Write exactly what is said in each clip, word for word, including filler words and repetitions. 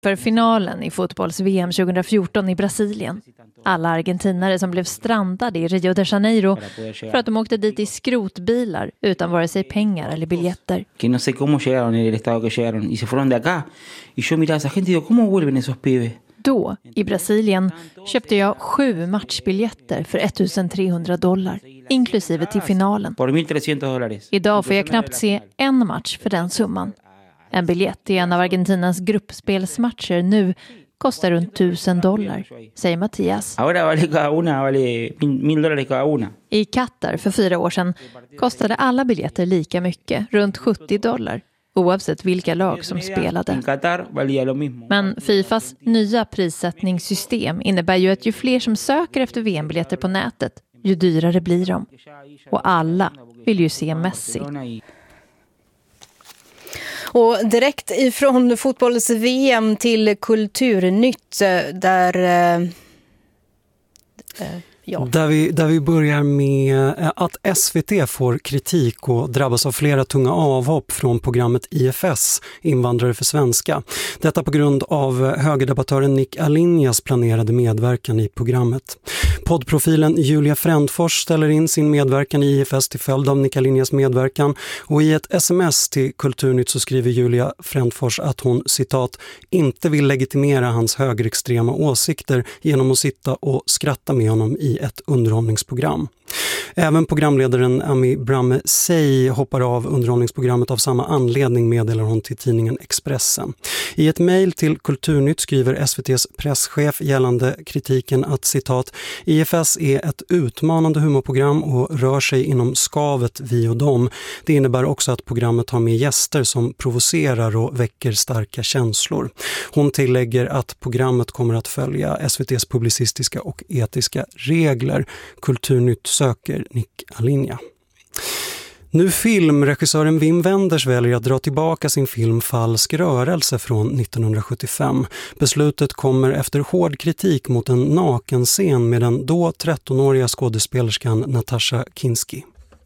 för finalen i fotbolls-V M tjugohundrafjorton i Brasilien. Alla argentinare som blev strandade i Rio de Janeiro för att de åkte dit i skrotbilar utan vare sig pengar eller biljetter. Que no sé cómo llegaron en el estado que llegaron y se fueron de acá. Y yo miraba a esa gente y digo, ¿cómo vuelven esos pibes? Då, i Brasilien, köpte jag sju matchbiljetter för ettusentrehundra dollar, inklusive till finalen. Por mil trescientos dólares. Idag får jag knappt se en match för den summan. En biljett till en av Argentinas gruppspelsmatcher nu kostar runt tusen dollar, säger Mattias. Ahora vale cada una, vale mil dólares cada una. I Qatar för fyra år sedan kostade alla biljetter lika mycket, runt sjuttio dollar, oavsett vilka lag som spelade. Men Fifas nya prissättningssystem innebär ju att ju fler som söker efter V M-biljetter på nätet, ju dyrare blir de. Och alla vill ju se Messi. Och direkt ifrån fotbolls-V M till Kulturnytt där... Eh, ja. där, vi, där vi börjar med att S V T får kritik och drabbas av flera tunga avhopp från programmet I F S, Invandrare för svenska. Detta på grund av högerdebattören Nick Alinjas planerade medverkan i programmet. Poddprofilen Julia Frändfors ställer in sin medverkan i I F S till följd av Nick Alinjas medverkan, och i ett sms till Kulturnytt så skriver Julia Frändfors att hon, citat, inte vill legitimera hans högerextrema åsikter genom att sitta och skratta med honom i ett underhållningsprogram. Även programledaren Ami Bramme Sey hoppar av underhållningsprogrammet av samma anledning, meddelar hon till tidningen Expressen. I ett mejl till Kulturnytt skriver S V T:s presschef gällande kritiken att, citat, I F S är ett utmanande humorprogram och rör sig inom skavet vi och dem. Det innebär också att programmet har med gäster som provocerar och väcker starka känslor. Hon tillägger att programmet kommer att följa S V T:s publicistiska och etiska regler. Kulturnytt söker Nick Alinja. Nu filmregissören Wim Wenders väljer att dra tillbaka sin film Falsk rörelse från nittonhundrasjuttiofem. Beslutet kommer efter hård kritik mot en nakenscen med den då trettonåriga skådespelerskan Natasha Kinski.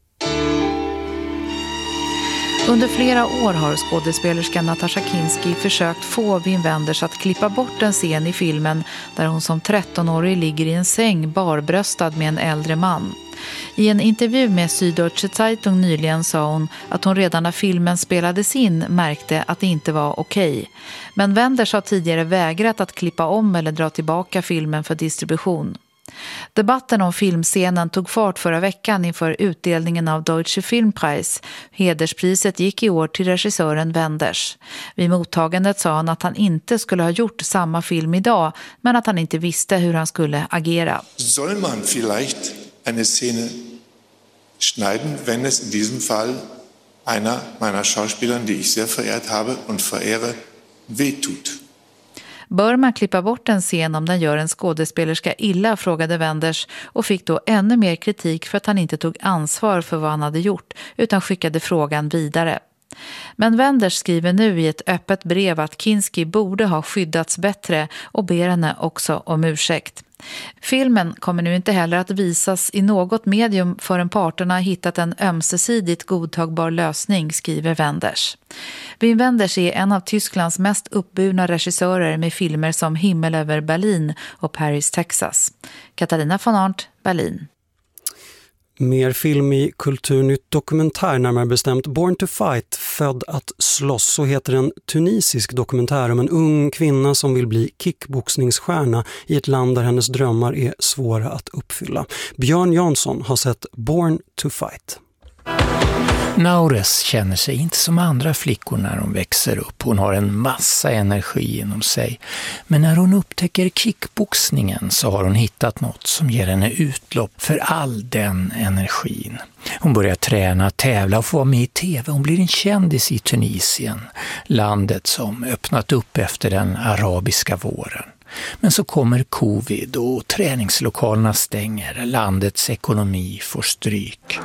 Under flera år har skådespelerskan Natasha Kinski försökt få Wim Wenders att klippa bort en scen i filmen där hon som trettonårig ligger i en säng barbröstad med en äldre man. I en intervju med Süddeutsche Zeitung nyligen sa hon att hon redan när filmen spelades in märkte att det inte var okej. Men Wenders har tidigare vägrat att klippa om eller dra tillbaka filmen för distribution. Debatten om filmscenen tog fart förra veckan inför utdelningen av Deutsche Filmpreis. Hederspriset gick i år till regissören Wenders. Vid mottagandet sa han att han inte skulle ha gjort samma film idag, men att han inte visste hur han skulle agera. Soll man vielleicht eine Szene schneiden, wenn es in diesem Fall einer meiner Schauspieler, die ich sehr verehrt habe und verehre, wehtut? Bör man klippa bort en scen om den gör en skådespelerska illa, frågade Wenders, och fick då ännu mer kritik för att han inte tog ansvar för vad han hade gjort utan skickade frågan vidare. Men Wenders skriver nu i ett öppet brev att Kinski borde ha skyddats bättre och ber henne också om ursäkt. Filmen kommer nu inte heller att visas i något medium förrän parterna har hittat en ömsesidigt godtagbar lösning, skriver Wenders. Wim Wenders är en av Tysklands mest uppburna regissörer med filmer som Himmel över Berlin och Paris, Texas. Katarina von Arndt, Berlin. Mer film i Kulturnytt dokumentär, närmare bestämt Born to Fight, född att slåss, så heter en tunisisk dokumentär om en ung kvinna som vill bli kickboxningsstjärna i ett land där hennes drömmar är svåra att uppfylla. Björn Jansson har sett Born to Fight. Naures känner sig inte som andra flickor när hon växer upp. Hon har en massa energi inom sig. Men när hon upptäcker kickboxningen så har hon hittat något som ger henne utlopp för all den energin. Hon börjar träna, tävla och få vara med i tv. Hon blir en kändis i Tunisien, landet som öppnat upp efter den arabiska våren. Men så kommer covid och träningslokalerna stänger. Landets ekonomi får stryk.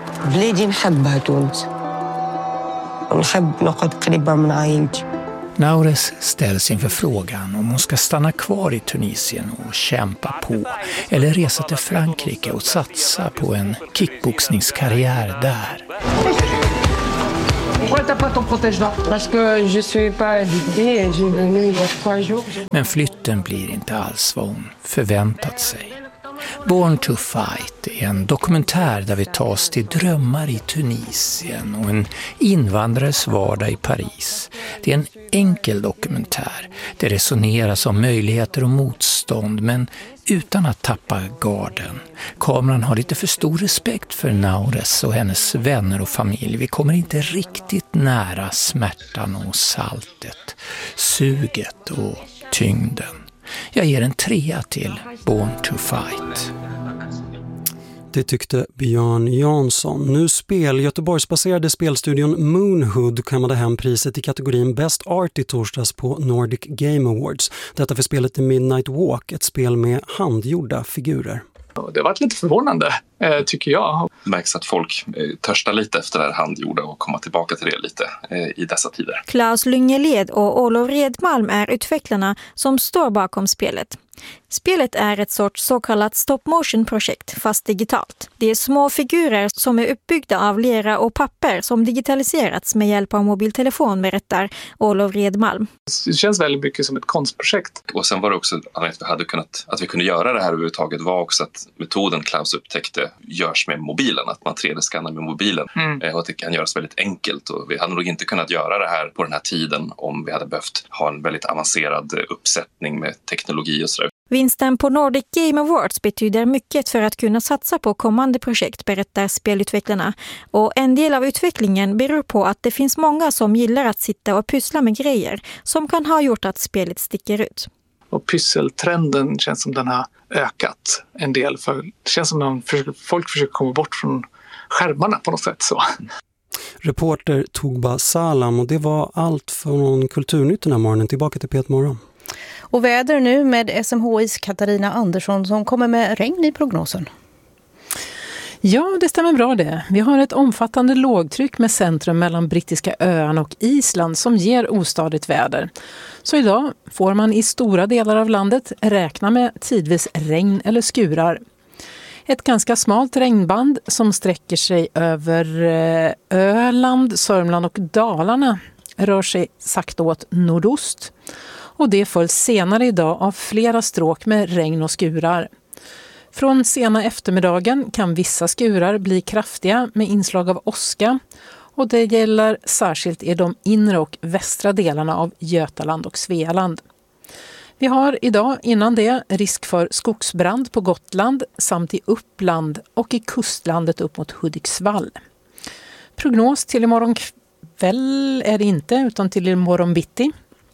Naures ställs inför frågan om hon ska stanna kvar i Tunisien och kämpa på, eller resa till Frankrike och satsa på en kickboxningskarriär där. Men flytten blir inte alls vad hon förväntat sig. Born to Fight är en dokumentär där vi tas till drömmar i Tunisien och en invandrares vardag i Paris. Det är en enkel dokumentär. Det resoneras om möjligheter och motstånd, men utan att tappa garden. Kameran har lite för stor respekt för Naures och hennes vänner och familj. Vi kommer inte riktigt nära smärtan och saltet, suget och tyngden. Jag ger en trea till Born to Fight. Det tyckte Björn Jansson. Nu spel. Göteborgsbaserade spelstudion Moonhood kammade hem priset i kategorin Best Art i torsdags på Nordic Game Awards. Detta för spelet The Midnight Walk, ett spel med handgjorda figurer. Det har varit lite förvånande, tycker jag. Det märks att folk törstar lite efter det här handgjorda och komma tillbaka till det lite i dessa tider. Claes Lyngeled och Olof Redmalm är utvecklarna som står bakom spelet. Spelet är ett sorts så kallat stop-motion-projekt, fast digitalt. Det är små figurer som är uppbyggda av lera och papper som digitaliserats med hjälp av mobiltelefon, berättar Olof Redmalm. Det känns väldigt mycket som ett konstprojekt. Och sen var det också att vi, hade kunnat, att vi kunde göra det här överhuvudtaget var också att metoden Claes upptäckte görs med mobilen. Att man tre D-skannar med mobilen. Mm. Och att det kan göras väldigt enkelt. Och vi hade nog inte kunnat göra det här på den här tiden om vi hade behövt ha en väldigt avancerad uppsättning med teknologi och sådär. Vinsten på Nordic Game Awards betyder mycket för att kunna satsa på kommande projekt, berättar spelutvecklarna. Och en del av utvecklingen beror på att det finns många som gillar att sitta och pyssla med grejer som kan ha gjort att spelet sticker ut. Och pysseltrenden känns som den har ökat en del. För det känns som att folk försöker komma bort från skärmarna på något sätt så. Reporter Togba Salam, och det var allt från Kulturnytt den här morgonen. Tillbaka till P ett Morgon. Och väder nu med S M H I:s Katarina Andersson som kommer med regn i prognosen. Ja, det stämmer bra det. Vi har ett omfattande lågtryck med centrum mellan Brittiska öarna och Island som ger ostadigt väder. Så idag får man i stora delar av landet räkna med tidvis regn eller skurar. Ett ganska smalt regnband som sträcker sig över Öland, Sörmland och Dalarna rör sig sakta åt nordost. Och det följs senare idag av flera stråk med regn och skurar. Från sena eftermiddagen kan vissa skurar bli kraftiga med inslag av åska. Och det gäller särskilt i de inre och västra delarna av Götaland och Svealand. Vi har idag innan det risk för skogsbrand på Gotland samt i Uppland och i kustlandet upp mot Hudiksvall. Prognos till imorgon kväll är det inte utan till imorgon bitti.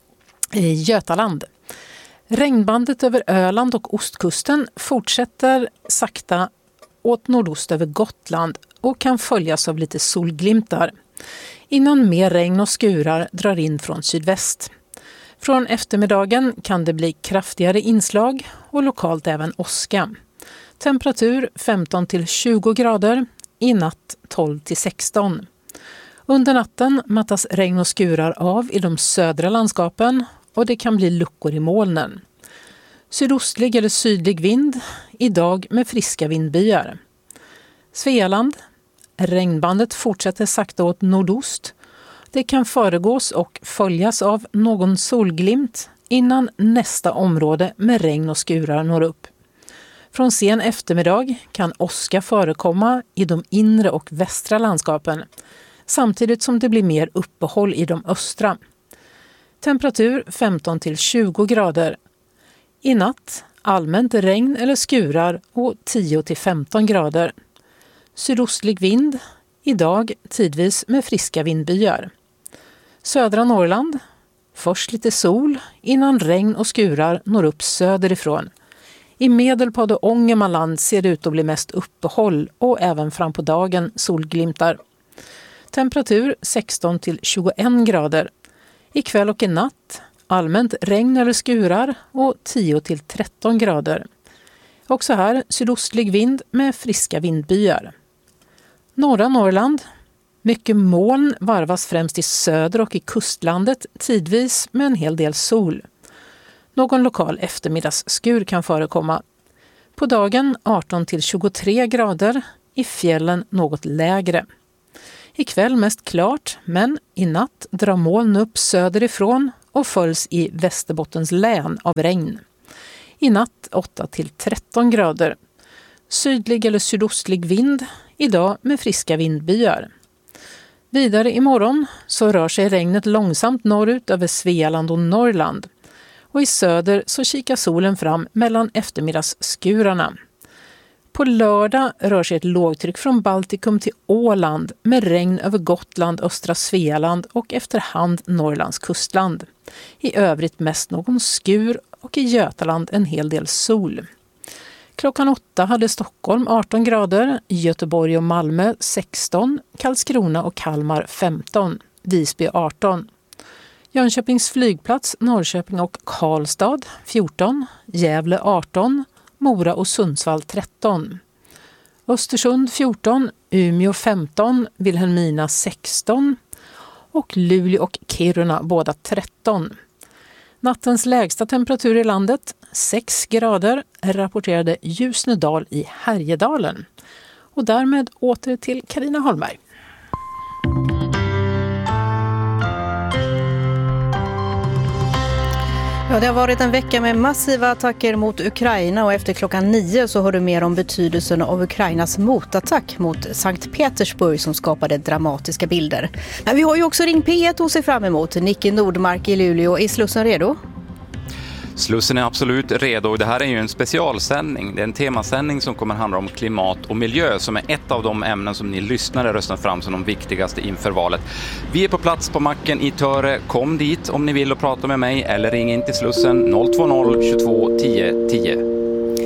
I Götaland. Regnbandet över Öland och ostkusten fortsätter sakta åt nordost över Gotland och kan följas av lite solglimtar. Innan mer regn och skurar drar in från sydväst. Från eftermiddagen kan det bli kraftigare inslag och lokalt även åska. Temperatur femton till tjugo grader, i natt tolv till sexton. Under natten mattas regn och skurar av i de södra landskapen och det kan bli luckor i molnen. Sydostlig eller sydlig vind, idag med friska vindbyar. Svealand, regnbandet fortsätter sakta åt nordost. Det kan föregås och följas av någon solglimt innan nästa område med regn och skurar når upp. Från sen eftermiddag kan åska förekomma i de inre och västra landskapen, samtidigt som det blir mer uppehåll i de östra. Temperatur femton till tjugo grader. I natt allmänt regn eller skurar och tio till femton grader. Sydostlig vind, idag tidvis med friska vindbyar. Södra Norrland, först lite sol innan regn och skurar når upp söderifrån. I Medelpad och Ångermanland ser det ut att bli mest uppehåll och även fram på dagen solglimtar. Temperatur sexton till tjugoen grader. Ikväll och i natt allmänt regn eller skurar och tio till tretton grader. Också här sydostlig vind med friska vindbyar. Norra Norrland, mycket moln varvas främst i söder och i kustlandet, tidvis med en hel del sol. Någon lokal eftermiddagsskur kan förekomma. På dagen arton till tjugotre grader, i fjällen något lägre. Ikväll mest klart, men i natt drar moln upp söderifrån och följs i Västerbottens län av regn. I natt åtta till tretton grader. Sydlig eller sydostlig vind, idag med friska vindbyar. Vidare imorgon så rör sig regnet långsamt norrut över Svealand och Norrland. Och i söder så kikar solen fram mellan eftermiddagsskurarna. På lördag rör sig ett lågtryck från Baltikum till Åland med regn över Gotland, östra Svealand och efterhand Norrlands kustland. I övrigt mest någon skur och i Götaland en hel del sol. Klockan åtta hade Stockholm arton grader, Göteborg och Malmö sexton, Karlskrona och Kalmar femton, Visby arton. Jönköpings flygplats, Norrköping och Karlstad fjorton, Gävle arton, Mora och Sundsvall tretton. Östersund fjorton, Umeå femton, Vilhelmina sexton och Luleå och Kiruna båda tretton. Nattens lägsta temperatur i landet sex grader rapporterade Ljusnedal i Härjedalen. Och därmed åter till Carina Holmberg. Ja, det har varit en vecka med massiva attacker mot Ukraina och efter klockan nio så hör du mer om betydelsen av Ukrainas motattack mot Sankt Petersburg som skapade dramatiska bilder. Men vi har ju också Ring P ett att se fram emot. Nicke Nordmark i Luleå. Är Slussen redo? Slussen är absolut redo. Det här är ju en specialsändning. Det är en temasändning som kommer handla om klimat och miljö som är ett av de ämnen som ni lyssnare röstar fram som de viktigaste inför valet. Vi är på plats på macken i Töre. Kom dit om ni vill och prata med mig eller ring in till Slussen noll två noll tjugotvå tio tio.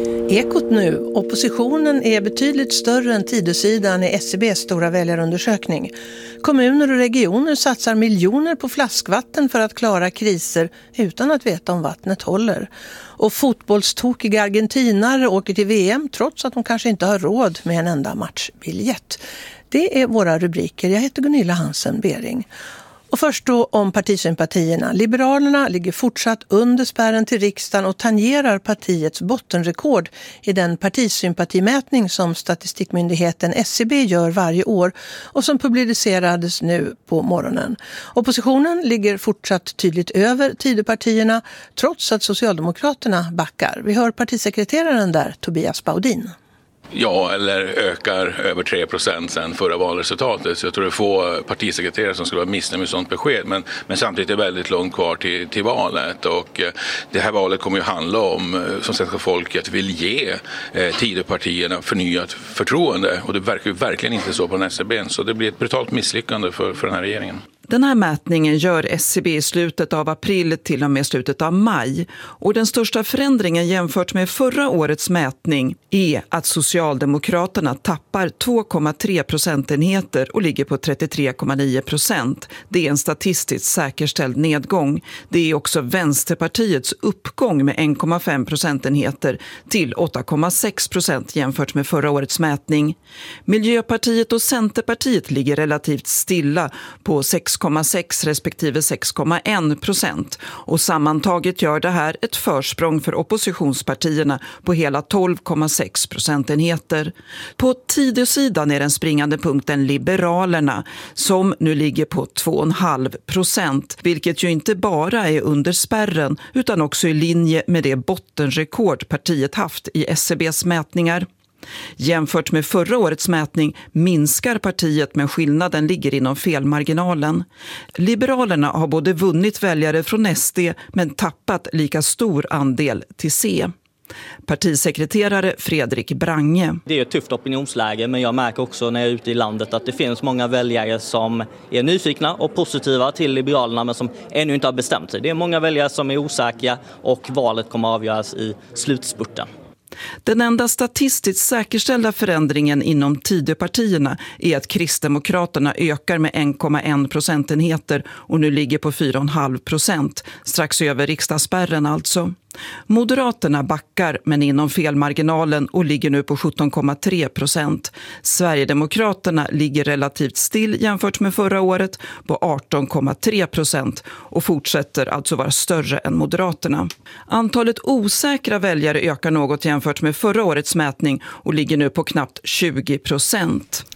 Ekot nu. Oppositionen är betydligt större än Tidösidan i S C B:s stora väljarundersökning. Kommuner och regioner satsar miljoner på flaskvatten för att klara kriser utan att veta om vattnet håller. Och fotbollstokiga argentinare åker till V M trots att de kanske inte har råd med en enda matchbiljett. Det är våra rubriker. Jag heter Gunilla Hansen Bering. Och först då om partisympatierna. Liberalerna ligger fortsatt under spärren till riksdagen och tangerar partiets bottenrekord i den partisympatimätning som statistikmyndigheten S C B gör varje år och som publicerades nu på morgonen. Oppositionen ligger fortsatt tydligt över Tidöpartierna trots att Socialdemokraterna backar. Vi hör partisekreteraren där, Tobias Baudin. Ja, eller ökar över tre procent sedan förra valresultatet. Så jag tror det är få partisekreterare som skulle vara missnöjda med sånt besked. Men, men samtidigt är det väldigt långt kvar till, till valet. Och eh, det här valet kommer ju handla om, eh, som svenska folket vill ge eh, Tidöpartierna förnyat förtroende. Och det verkar ju verkligen inte så på den S C B. Så det blir ett brutalt misslyckande för, för den här regeringen. Den här mätningen gör S C B i slutet av april till och med slutet av maj. Och den största förändringen jämfört med förra årets mätning är att Socialdemokraterna tappar två komma tre procentenheter och ligger på trettiotre komma nio procent. Det är en statistiskt säkerställd nedgång. Det är också Vänsterpartiets uppgång med en komma fem procentenheter till åtta komma sex procent jämfört med förra årets mätning. Miljöpartiet och Centerpartiet ligger relativt stilla på sex komma sex respektive sex komma ett procent och sammantaget gör det här ett försprång för oppositionspartierna på hela tolv komma sex procentenheter. På Tidösidan är den springande punkten Liberalerna som nu ligger på två komma fem procent, vilket ju inte bara är under spärren utan också i linje med det bottenrekord partiet haft i S C B:s mätningar. Jämfört med förra årets mätning minskar partiet men skillnaden ligger inom felmarginalen. Liberalerna har både vunnit väljare från S D men tappat lika stor andel till C. Partisekreterare Fredrik Brange. Det är ett tufft opinionsläge men jag märker också när jag är ute i landet att det finns många väljare som är nyfikna och positiva till Liberalerna men som ännu inte har bestämt sig. Det är många väljare som är osäkra och valet kommer avgöras i slutspurten. Den enda statistiskt säkerställda förändringen inom Tidöpartierna är att Kristdemokraterna ökar med en komma ett procentenheter och nu ligger på fyra komma fem procent, strax över riksdagsspärren alltså. Moderaterna backar men inom felmarginalen och ligger nu på sjutton komma tre procent. Sverigedemokraterna ligger relativt still jämfört med förra året på arton komma tre procent och fortsätter alltså vara större än Moderaterna. Antalet osäkra väljare ökar något jämfört med förra årets mätning och ligger nu på knappt tjugo procent.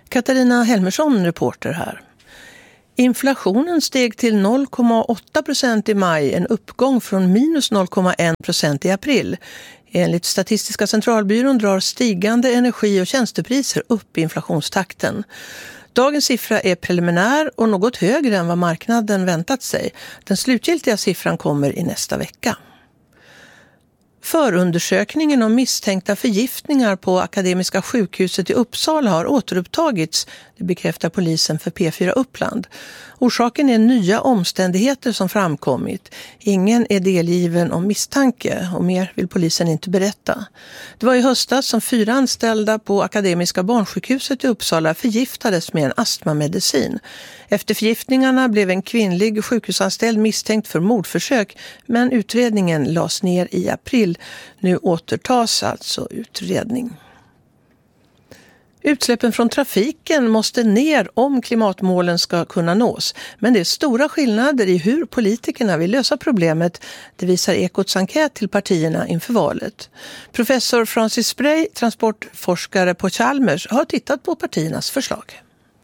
Katarina Helmersson, reporter här. Inflationen steg till noll komma åtta procent i maj, en uppgång från minus noll komma en procent i april. Enligt Statistiska centralbyrån drar stigande energi- och tjänstepriser upp inflationstakten. Dagens siffra är preliminär och något högre än vad marknaden väntat sig. Den slutgiltiga siffran kommer i nästa vecka. Förundersökningen om misstänkta förgiftningar på Akademiska sjukhuset i Uppsala har återupptagits, det bekräftar polisen för P fyra Uppland. Orsaken är nya omständigheter som framkommit. Ingen är delgiven om misstanke och mer vill polisen inte berätta. Det var i höstas som fyra anställda på Akademiska barnsjukhuset i Uppsala förgiftades med en astmamedicin. Efter förgiftningarna blev en kvinnlig sjukhusanställd misstänkt för mordförsök, men utredningen lades ner i april. Nu återtas alltså utredning. Utsläppen från trafiken måste ner om klimatmålen ska kunna nås. Men det är stora skillnader i hur politikerna vill lösa problemet. Det visar Ekots enkät till partierna inför valet. Professor Francis Spray, transportforskare på Chalmers, har tittat på partiernas förslag.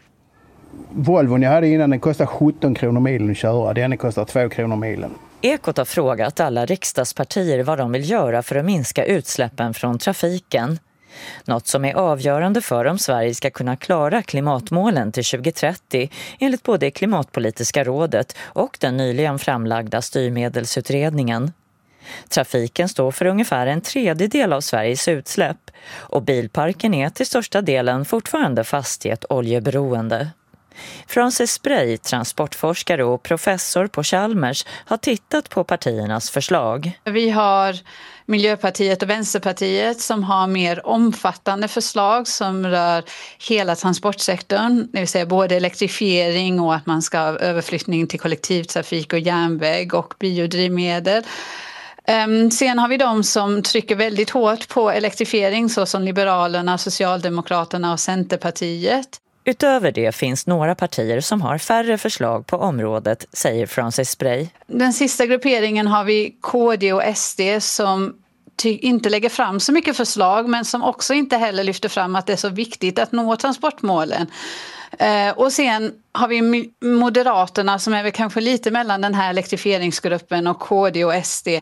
Volvon jag hade innan, den kostar sjutton kronor milen att köra. Den kostar två kronor milen. Ekot har frågat alla riksdagspartier vad de vill göra för att minska utsläppen från trafiken. Något som är avgörande för om Sverige ska kunna klara klimatmålen till tjugo trettio enligt både Klimatpolitiska rådet och den nyligen framlagda styrmedelsutredningen. Trafiken står för ungefär en tredjedel av Sveriges utsläpp och bilparken är till största delen fortfarande fast i ett oljeberoende. Francis Spray, transportforskare och professor på Chalmers, har tittat på partiernas förslag. Vi har Miljöpartiet och Vänsterpartiet som har mer omfattande förslag som rör hela transportsektorn, det vill säga både elektrifiering och att man ska ha överflyttning till kollektivtrafik och järnväg och biodrivmedel. Um, sen har vi de som trycker väldigt hårt på elektrifiering, såsom Liberalerna, Socialdemokraterna och Centerpartiet. Utöver det finns några partier som har färre förslag på området, säger Francis Spray. Den sista grupperingen har vi K D och S D som ty- inte lägger fram så mycket förslag, men som också inte heller lyfter fram att det är så viktigt att nå transportmålen. Eh, och sen har vi Moderaterna som är väl kanske lite mellan den här elektrifieringsgruppen och K D och S D.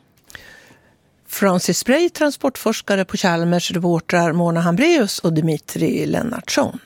Francis Spray, transportforskare på Chalmers, reportrar Mona Hambreus och Dimitri Lennartsson.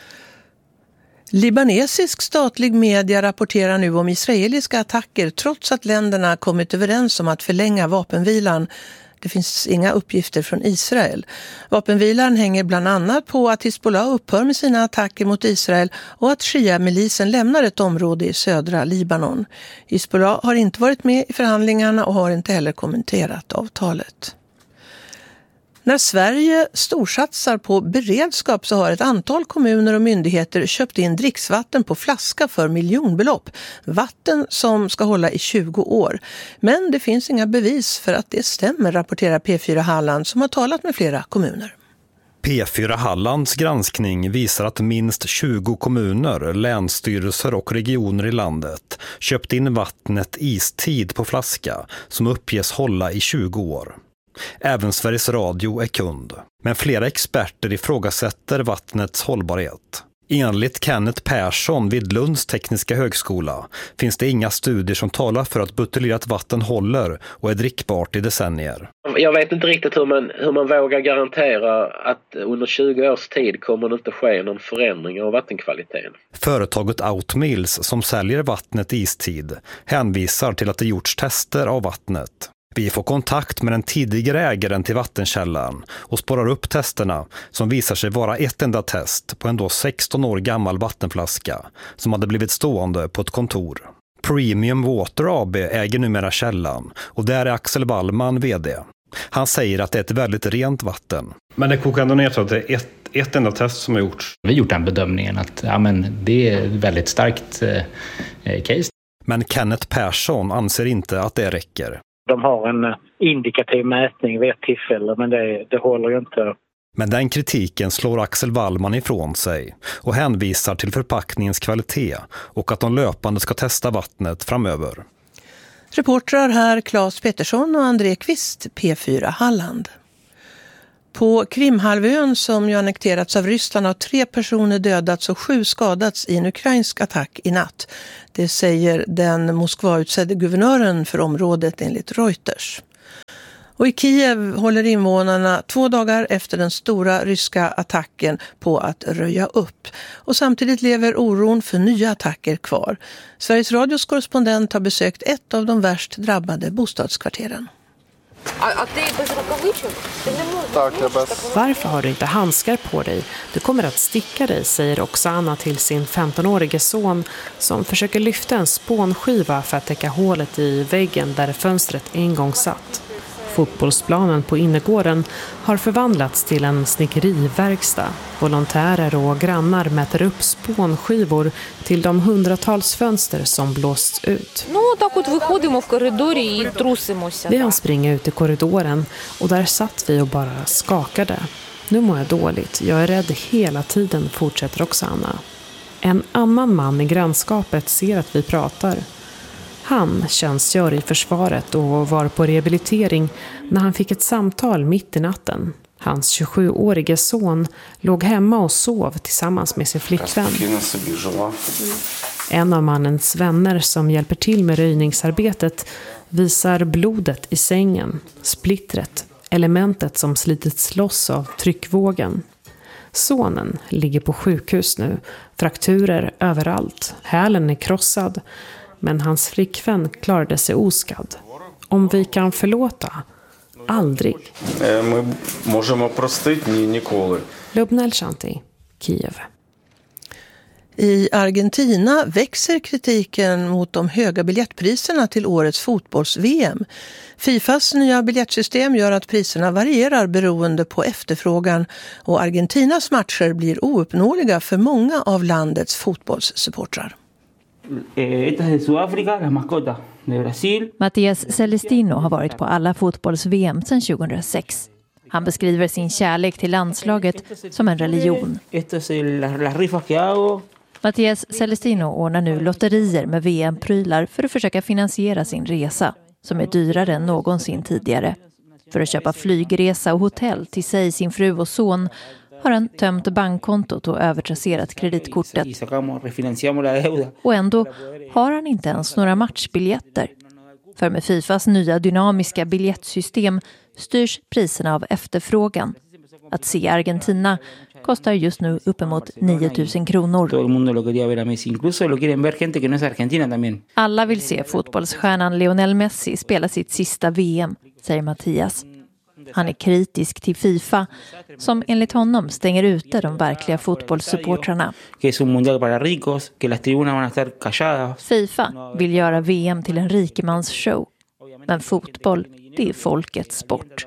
Libanesisk statlig media rapporterar nu om israeliska attacker trots att länderna kommit överens om att förlänga vapenvilan. Det finns inga uppgifter från Israel. Vapenvilan hänger bland annat på att Hizbollah upphör med sina attacker mot Israel och att Shia-milisen lämnar ett område i södra Libanon. Hizbollah har inte varit med i förhandlingarna och har inte heller kommenterat avtalet. När Sverige storsatsar på beredskap så har ett antal kommuner och myndigheter köpt in dricksvatten på flaska för miljonbelopp. Vatten som ska hålla i tjugo år. Men det finns inga bevis för att det stämmer, rapporterar P fyra Halland som har talat med flera kommuner. P fyra Hallands granskning visar att minst tjugo kommuner, länsstyrelser och regioner i landet köpt in vattnet istid på flaska som uppges hålla i tjugo år. Även Sveriges Radio är kund. Men flera experter ifrågasätter vattnets hållbarhet. Enligt Kenneth Persson vid Lunds tekniska högskola finns det inga studier som talar för att buteljerat vatten håller och är drickbart i decennier. Jag vet inte riktigt hur man, hur man vågar garantera att under tjugo års tid kommer det inte ske någon förändring av vattenkvaliteten. Företaget Outmills som säljer vattnet istid hänvisar till att det gjorts tester av vattnet. Vi får kontakt med den tidigare ägaren till vattenkällan och spårar upp testerna som visar sig vara ett enda test på en då sexton år gammal vattenflaska som hade blivit stående på ett kontor. Premium Water A B äger numera källan och där är Axel Wallman vd. Han säger att det är ett väldigt rent vatten. Men det kokar ändå ner så att det är ett, ett enda test som har gjorts. Vi har gjort den bedömningen att ja, men det är ett väldigt starkt eh, case. Men Kenneth Persson anser inte att det räcker. De har en indikativ mätning vid ett tillfälle, men det, det håller ju inte. Men den kritiken slår Axel Wallman ifrån sig och hänvisar till förpackningens kvalitet och att de löpande ska testa vattnet framöver. Reportrar här Claes Pettersson och André Kvist, P fyra Halland. På Krimhalvön, som ju annekterats av Ryssland, har tre personer dödats och sju skadats i en ukrainsk attack i natt. Det säger den Moskva-utsedde guvernören för området enligt Reuters. Och i Kiev håller invånarna två dagar efter den stora ryska attacken på att röja upp. Och samtidigt lever oron för nya attacker kvar. Sveriges Radios korrespondent har besökt ett av de värst drabbade bostadskvarteren. Varför har du inte handskar på dig? Du kommer att sticka dig, säger Oksana till sin femtonårige son som försöker lyfta en spånskiva för att täcka hålet i väggen där fönstret en gång satt. Fotbollsplanen på innergården har förvandlats till en snickeriverkstad. Volontärer och grannar mäter upp spånskivor till de hundratals fönster som blåsts ut. Vi hann springa ut i korridoren och där satt vi och bara skakade. Nu mår jag dåligt, jag är rädd hela tiden, fortsätter Oksana. En annan man i grannskapet ser att vi pratar. Han tjänstgör i försvaret och var på rehabilitering när han fick ett samtal mitt i natten. Hans tjugosjuårige son låg hemma och sov tillsammans med sin flickvän. En av mannens vänner som hjälper till med röjningsarbetet visar blodet i sängen, splittret, elementet som slitits loss av tryckvågen. Sonen ligger på sjukhus nu, frakturer överallt, hälen är krossad. Men hans flickvän klarade sig oskadd. Om vi kan förlåta? Aldrig. Lubna Shanti, Kiev. I Argentina växer kritiken mot de höga biljettpriserna till årets fotbolls-V M. Fifas nya biljettsystem gör att priserna varierar beroende på efterfrågan och Argentinas matcher blir ouppnåeliga för många av landets fotbollssupportrar. Mattias Celestino har varit på alla fotbolls-V M sedan tjugohundrasex. Han beskriver sin kärlek till landslaget som en religion. Mattias Celestino ordnar nu lotterier med V M-prylar för att försöka finansiera sin resa, som är dyrare än någonsin tidigare. För att köpa flygresa och hotell till sig, sin fru och son har han tömt bankkontot och övertrasserat kreditkortet. Och ändå har han inte ens några matchbiljetter. För med Fifas nya dynamiska biljettsystem styrs priserna av efterfrågan. Att se Argentina kostar just nu uppemot nio tusen kronor. Alla vill se fotbollsstjärnan Lionel Messi spela sitt sista V M, säger Mattias. Han är kritisk till FIFA som enligt honom stänger ute de verkliga fotbollssupportrarna. FIFA vill göra V M till en rikemansshow. Men fotboll, det är folkets sport.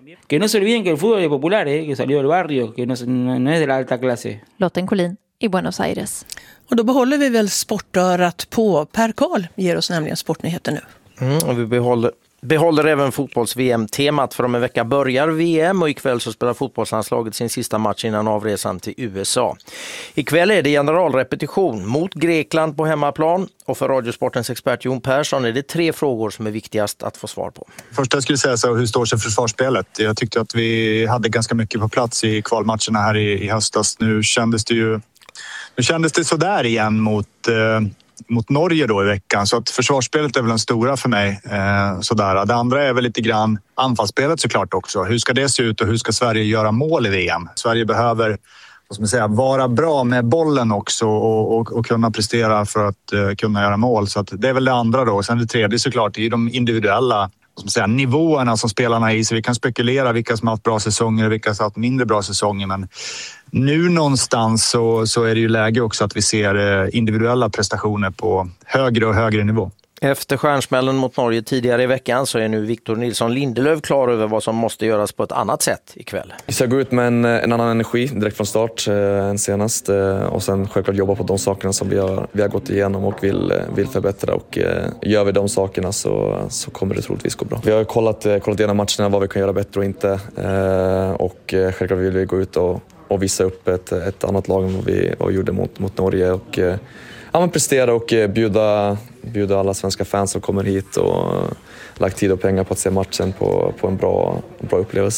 Lotten Collin i Buenos Aires. Och då behåller vi väl sportörat på. Per Karl ger oss nämligen sportnyheter nu. Mm, och vi behåller Behåller även fotbolls-V M-temat, för om en vecka börjar V M och ikväll så spelar fotbollslandslaget sin sista match innan avresan till U S A. Ikväll är det generalrepetition mot Grekland på hemmaplan och för Radiosportens expert Jon Persson är det tre frågor som är viktigast att få svar på. Först jag skulle säga så, hur står sig försvarsspelet? Jag tyckte att vi hade ganska mycket på plats i kvalmatcherna här i, i höstas. Nu kändes det ju nu kändes det så där igen mot... Eh, mot Norge då i veckan, så att försvarsspelet är väl den stora för mig. Eh, sådär. Det andra är väl lite grann anfallsspelet såklart också. Hur ska det se ut och hur ska Sverige göra mål i V M? Sverige behöver, vad ska man säga, vara bra med bollen också och, och, och kunna prestera för att eh, kunna göra mål. Så att det är väl det andra då. Sen det tredje såklart är de individuella, vad ska man säga, nivåerna som spelarna är i. Så vi kan spekulera vilka som har haft bra säsonger och vilka som har haft mindre bra säsonger, men nu någonstans så, så är det ju läge också att vi ser individuella prestationer på högre och högre nivå. Efter stjärnsmällen mot Norge tidigare i veckan så är nu Victor Nilsson Lindelöf klar över vad som måste göras på ett annat sätt ikväll. Vi ska gå ut med en, en annan energi direkt från start eh, än senast eh, och sen självklart jobba på de sakerna som vi har, vi har gått igenom och vill, vill förbättra, och eh, gör vi de sakerna så, så kommer det troligtvis gå bra. Vi har kollat, eh, kollat igenom matcherna, vad vi kan göra bättre och inte, eh, och eh, självklart vill vi gå ut och, och visa upp ett, ett annat lag än vad vi, vad vi gjorde mot, mot Norge och eh, ja, men prestera och bjuda, bjuda alla svenska fans som kommer hit och lagt tid och pengar på att se matchen på, på en bra, en bra upplevelse.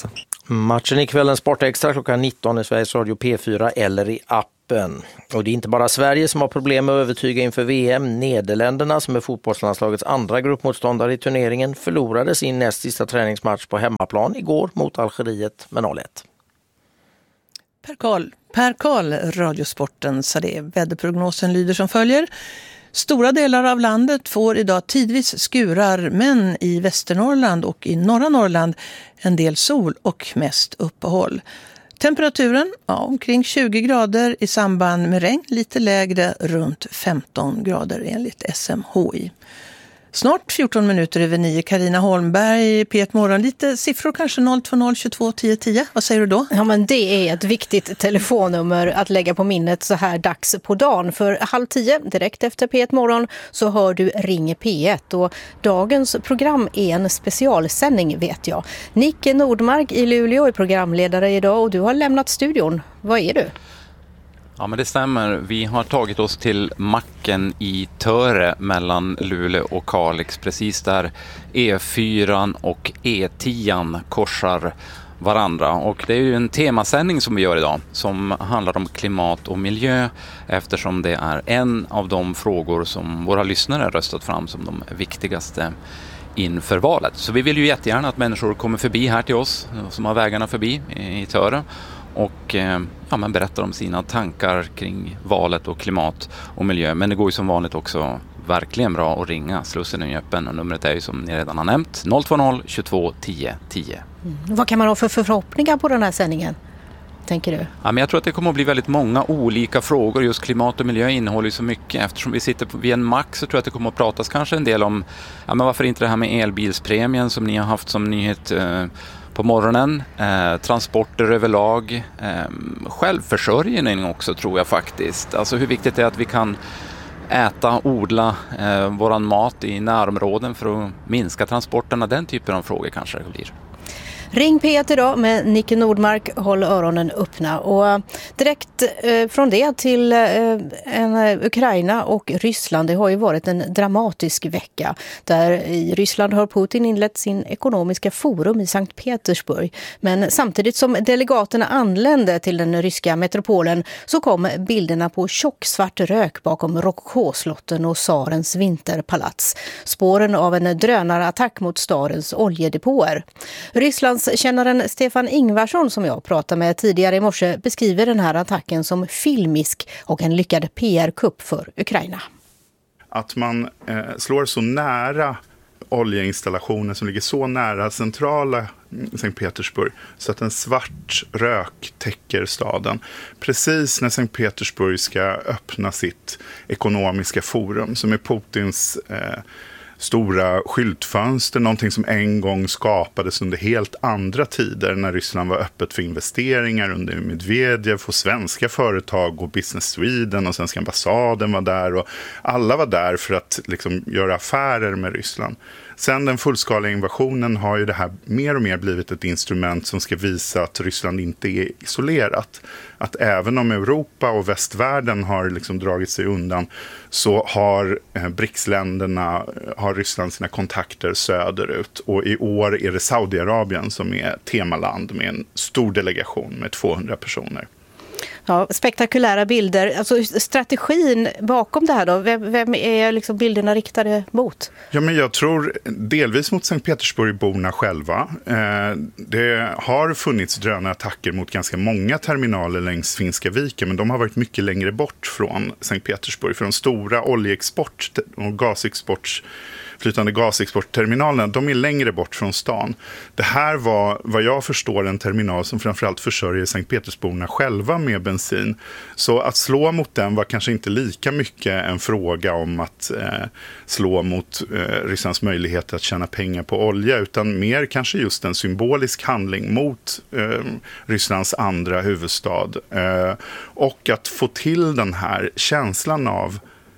Matchen i kvällens Sportextra klockan nitton i Sveriges Radio P fyra eller i appen. Och det är inte bara Sverige som har problem med att övertyga inför V M. Nederländerna, som är fotbollslandslagets andra gruppmotståndare i turneringen, förlorade sin näst sista träningsmatch på hemmaplan igår mot Algeriet med noll ett. Per Karl, Per Karl, Radiosporten, sa det. Väderprognosen lyder som följer. Stora delar av landet får idag tidvis skurar, men i Västernorrland och i norra Norrland en del sol och mest uppehåll. Temperaturen ja, omkring tjugo grader, i samband med regn lite lägre, runt femton grader enligt S M H I. Snart fjorton minuter över nio. Carina Holmberg, P ett Morgon. Lite siffror kanske, noll två noll tjugotvå tio tio. Vad säger du då? Ja, men det är ett viktigt telefonnummer att lägga på minnet så här dags på dagen. För halv tio, direkt efter P ett Morgon, så hör du Ring P ett. Och dagens program är en specialsändning, vet jag. Nicke Nordmark i Luleå är programledare idag och du har lämnat studion. Vad är du? Ja, men det stämmer. Vi har tagit oss till macken i Töre mellan Luleå och Kalix, precis där E fyra och E tio korsar varandra. Och det är ju en temasändning som vi gör idag som handlar om klimat och miljö, eftersom det är en av de frågor som våra lyssnare röstat fram som de viktigaste inför valet. Så vi vill ju jättegärna att människor kommer förbi här till oss som har vägarna förbi i Töre och ja, men berättar om sina tankar kring valet och klimat och miljö. Men det går ju som vanligt också verkligen bra att ringa. Slussen är öppen och numret är ju som ni redan har nämnt noll två noll tjugotvå tio tio. Mm. Vad kan man ha för förhoppningar på den här sändningen, tänker du? Ja, men jag tror att det kommer att bli väldigt många olika frågor. Just klimat och miljö innehåller ju så mycket. Eftersom vi sitter vid en mack så tror jag att det kommer att pratas kanske en del om ja, men varför inte det här med elbilspremien som ni har haft som nyhet eh, på morgonen, eh, transporter överlag, eh, självförsörjning också tror jag faktiskt. Alltså hur viktigt det är att vi kan äta, odla eh, våran mat i närområden för att minska transporterna. Den typen av frågor kanske det blir. Ring P ett idag med Nicke Nordmark, håll öronen öppna. Och direkt eh, från det till eh, en, Ukraina och Ryssland. Det har ju varit en dramatisk vecka. Där i Ryssland har Putin inlett sin ekonomiska forum i Sankt Petersburg. Men samtidigt som delegaterna anlände till den ryska metropolen så kom bilderna på tjocksvart rök bakom Rokokoslotten och Tsarens vinterpalats. Spåren av en drönarattack mot stadens oljedepåer. Rysslands kännaren Stefan Ingvarsson, som jag pratade med tidigare i morse, beskriver den här attacken som filmisk och en lyckad P R-kupp för Ukraina. Att man eh, slår så nära oljeinstallationer som ligger så nära centrala Sankt Petersburg så att en svart rök täcker staden. Precis när Sankt Petersburg ska öppna sitt ekonomiska forum som är Putins eh, stora skyltfönster, någonting som en gång skapades under helt andra tider när Ryssland var öppet för investeringar under Medvedev och svenska företag och Business Sweden och svenska ambassaden var där och alla var där för att liksom göra affärer med Ryssland. Sen den fullskaliga invasionen har ju det här mer och mer blivit ett instrument som ska visa att Ryssland inte är isolerat. Att även om Europa och västvärlden har liksom dragit sig undan så har eh, BRICS-länderna, har Ryssland sina kontakter söderut. Och i år är det Saudiarabien som är temaland med en stor delegation med tvåhundra personer. Ja, spektakulära bilder. Alltså strategin bakom det här då, vem, vem är liksom bilderna riktade mot? Ja, men jag tror delvis mot Sankt Petersburgborna själva. Eh, det har funnits drönarattacker mot ganska många terminaler längs Finska viken, men de har varit mycket längre bort från Sankt Petersburg. För de stora oljeexport och gasexports flytande gasexportterminalerna, de är längre bort från stan. Det här var, vad jag förstår, en terminal som framförallt försörjer Sankt Petersburgborna själva med bensin. Så att slå mot den var kanske inte lika mycket en fråga om att eh, slå mot eh, Rysslands möjlighet att tjäna pengar på olja, utan mer kanske just en symbolisk handling mot eh, Rysslands andra huvudstad. Eh, och att få till den här känslan av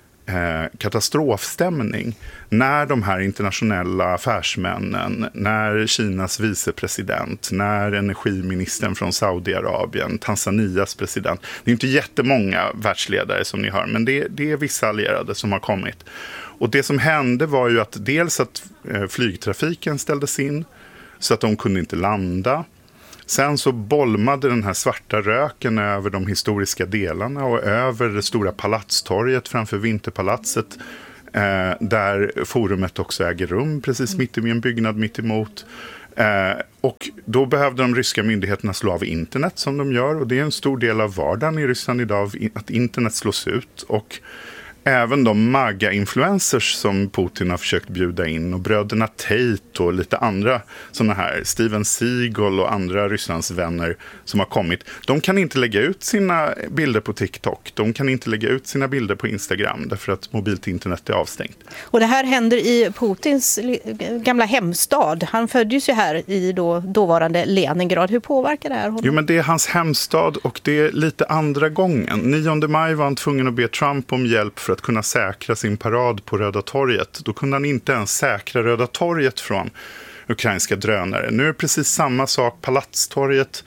Eh, katastrofstämning när de här internationella affärsmännen, när Kinas vicepresident, när energiministern från Saudiarabien, Tanzanias president, det är inte jättemånga världsledare som ni hör, men det, det är vissa allierade som har kommit. Och det som hände var ju att dels att eh, flygtrafiken ställdes in så att de kunde inte landa. Sen så bolmade den här svarta röken över de historiska delarna och över det stora palatstorget framför Vinterpalatset, eh, där forumet också äger rum, precis mitt i en byggnad mitt emot. Eh, och då behövde de ryska myndigheterna slå av internet som de gör, och det är en stor del av vardagen i Ryssland idag att internet slås ut, och även de MAGA-influencers som Putin har försökt bjuda in, och bröderna Tate och lite andra sådana här, Steven Seagal och andra Rysslands vänner som har kommit, de kan inte lägga ut sina bilder på TikTok, de kan inte lägga ut sina bilder på Instagram därför att mobilt internet är avstängt. Och det här händer i Putins gamla hemstad. Han föddes ju här i då, dåvarande Leningrad. Hur påverkar det här honom? Jo, men det är hans hemstad, och det är lite andra gången. nionde maj var han tvungen att be Trump om hjälp för att kunna säkra sin parad på Röda torget. Då kunde han inte ens säkra Röda torget från ukrainska drönare. Nu är det precis samma sak. Palatstorget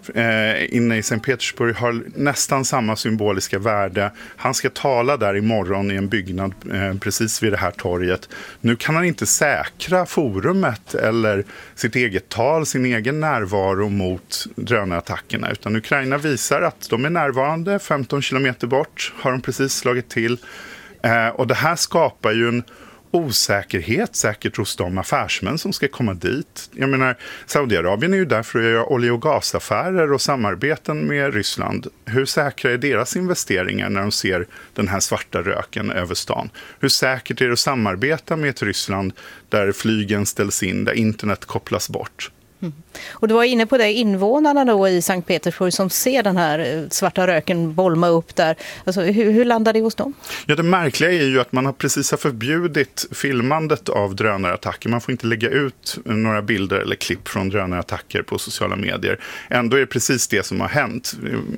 eh, inne i Sankt Petersburg har nästan samma symboliska värde. Han ska tala där imorgon i en byggnad eh, precis vid det här torget. Nu kan han inte säkra forumet eller sitt eget tal, sin egen närvaro mot drönarattackerna, utan Ukraina visar att de är närvarande. femton kilometer bort har de precis slagit till. Eh, och det här skapar ju en osäkerhet säkert hos de affärsmän som ska komma dit. Jag menar, Saudiarabien är ju där för att göra olje- och gasaffärer och samarbeten med Ryssland. Hur säkra är deras investeringar när de ser den här svarta röken över stan? Hur säkert är det att samarbeta med ett Ryssland där flygen ställs in, där internet kopplas bort? Mm. Och du var inne på det, invånarna då i Sankt Petersburg som ser den här svarta röken bolma upp där. Alltså, hur, hur landar det hos dem? Ja, det märkliga är ju att man har precis har förbjudit filmandet av drönarattacker. Man får inte lägga ut några bilder eller klipp från drönarattacker på sociala medier. Ändå är det precis det som har hänt.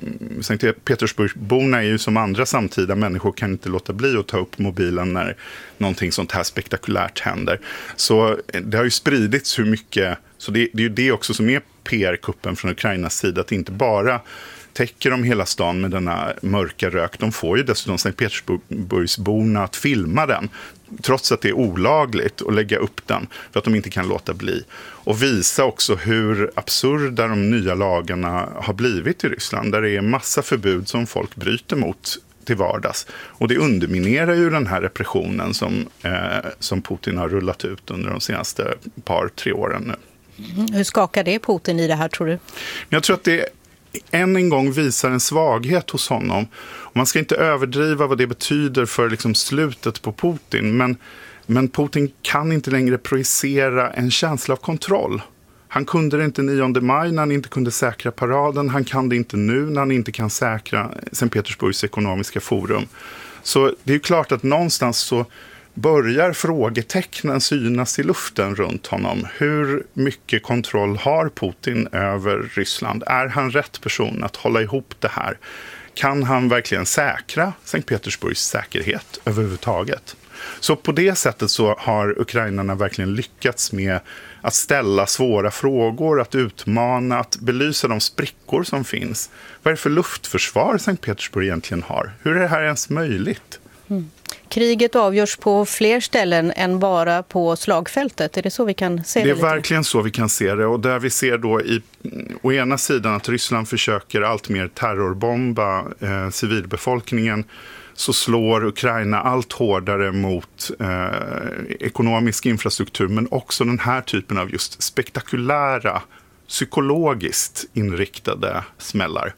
Sankt Petersburgborna är ju som andra samtida människor, kan inte låta bli att ta upp mobilen när någonting sånt här spektakulärt händer. Så det har ju spridits hur mycket. Så det, det är ju det också som är P R-kuppen från Ukrainas sida, att inte bara täcker de hela stan med denna mörka rök. De får ju dessutom Sankt Petersburgsborna att filma den, trots att det är olagligt att lägga upp den, för att de inte kan låta bli. Och visa också hur absurda de nya lagarna har blivit i Ryssland, där det är massa förbud som folk bryter mot till vardags. Och det underminerar ju den här repressionen som, eh, som Putin har rullat ut under de senaste par, tre åren nu. Mm. Hur skakar det Putin i det här, tror du? Jag tror att det än en gång visar en svaghet hos honom. Och man ska inte överdriva vad det betyder för liksom slutet på Putin, men, men Putin kan inte längre projicera en känsla av kontroll. Han kunde det inte nionde maj när han inte kunde säkra paraden. Han kan det inte nu när han inte kan säkra Sankt Petersburgs ekonomiska forum. Så det är ju klart att någonstans så börjar frågetecknen synas i luften runt honom. Hur mycket kontroll har Putin över Ryssland? Är han rätt person att hålla ihop det här? Kan han verkligen säkra Sankt Petersburgs säkerhet överhuvudtaget? Så på det sättet så har ukrainarna verkligen lyckats med att ställa svåra frågor, att utmana, att belysa de sprickor som finns. Vad är det för luftförsvar Sankt Petersburg egentligen har? Hur är det här ens möjligt? Mm. Kriget avgörs på fler ställen än bara på slagfältet. Är det så vi kan se det? Det är lite? verkligen så vi kan se det. Och där vi ser då i, å ena sidan att Ryssland försöker allt mer terrorbomba eh, civilbefolkningen, så slår Ukraina allt hårdare mot eh, ekonomisk infrastruktur, men också den här typen av just spektakulära, psykologiskt inriktade smällar.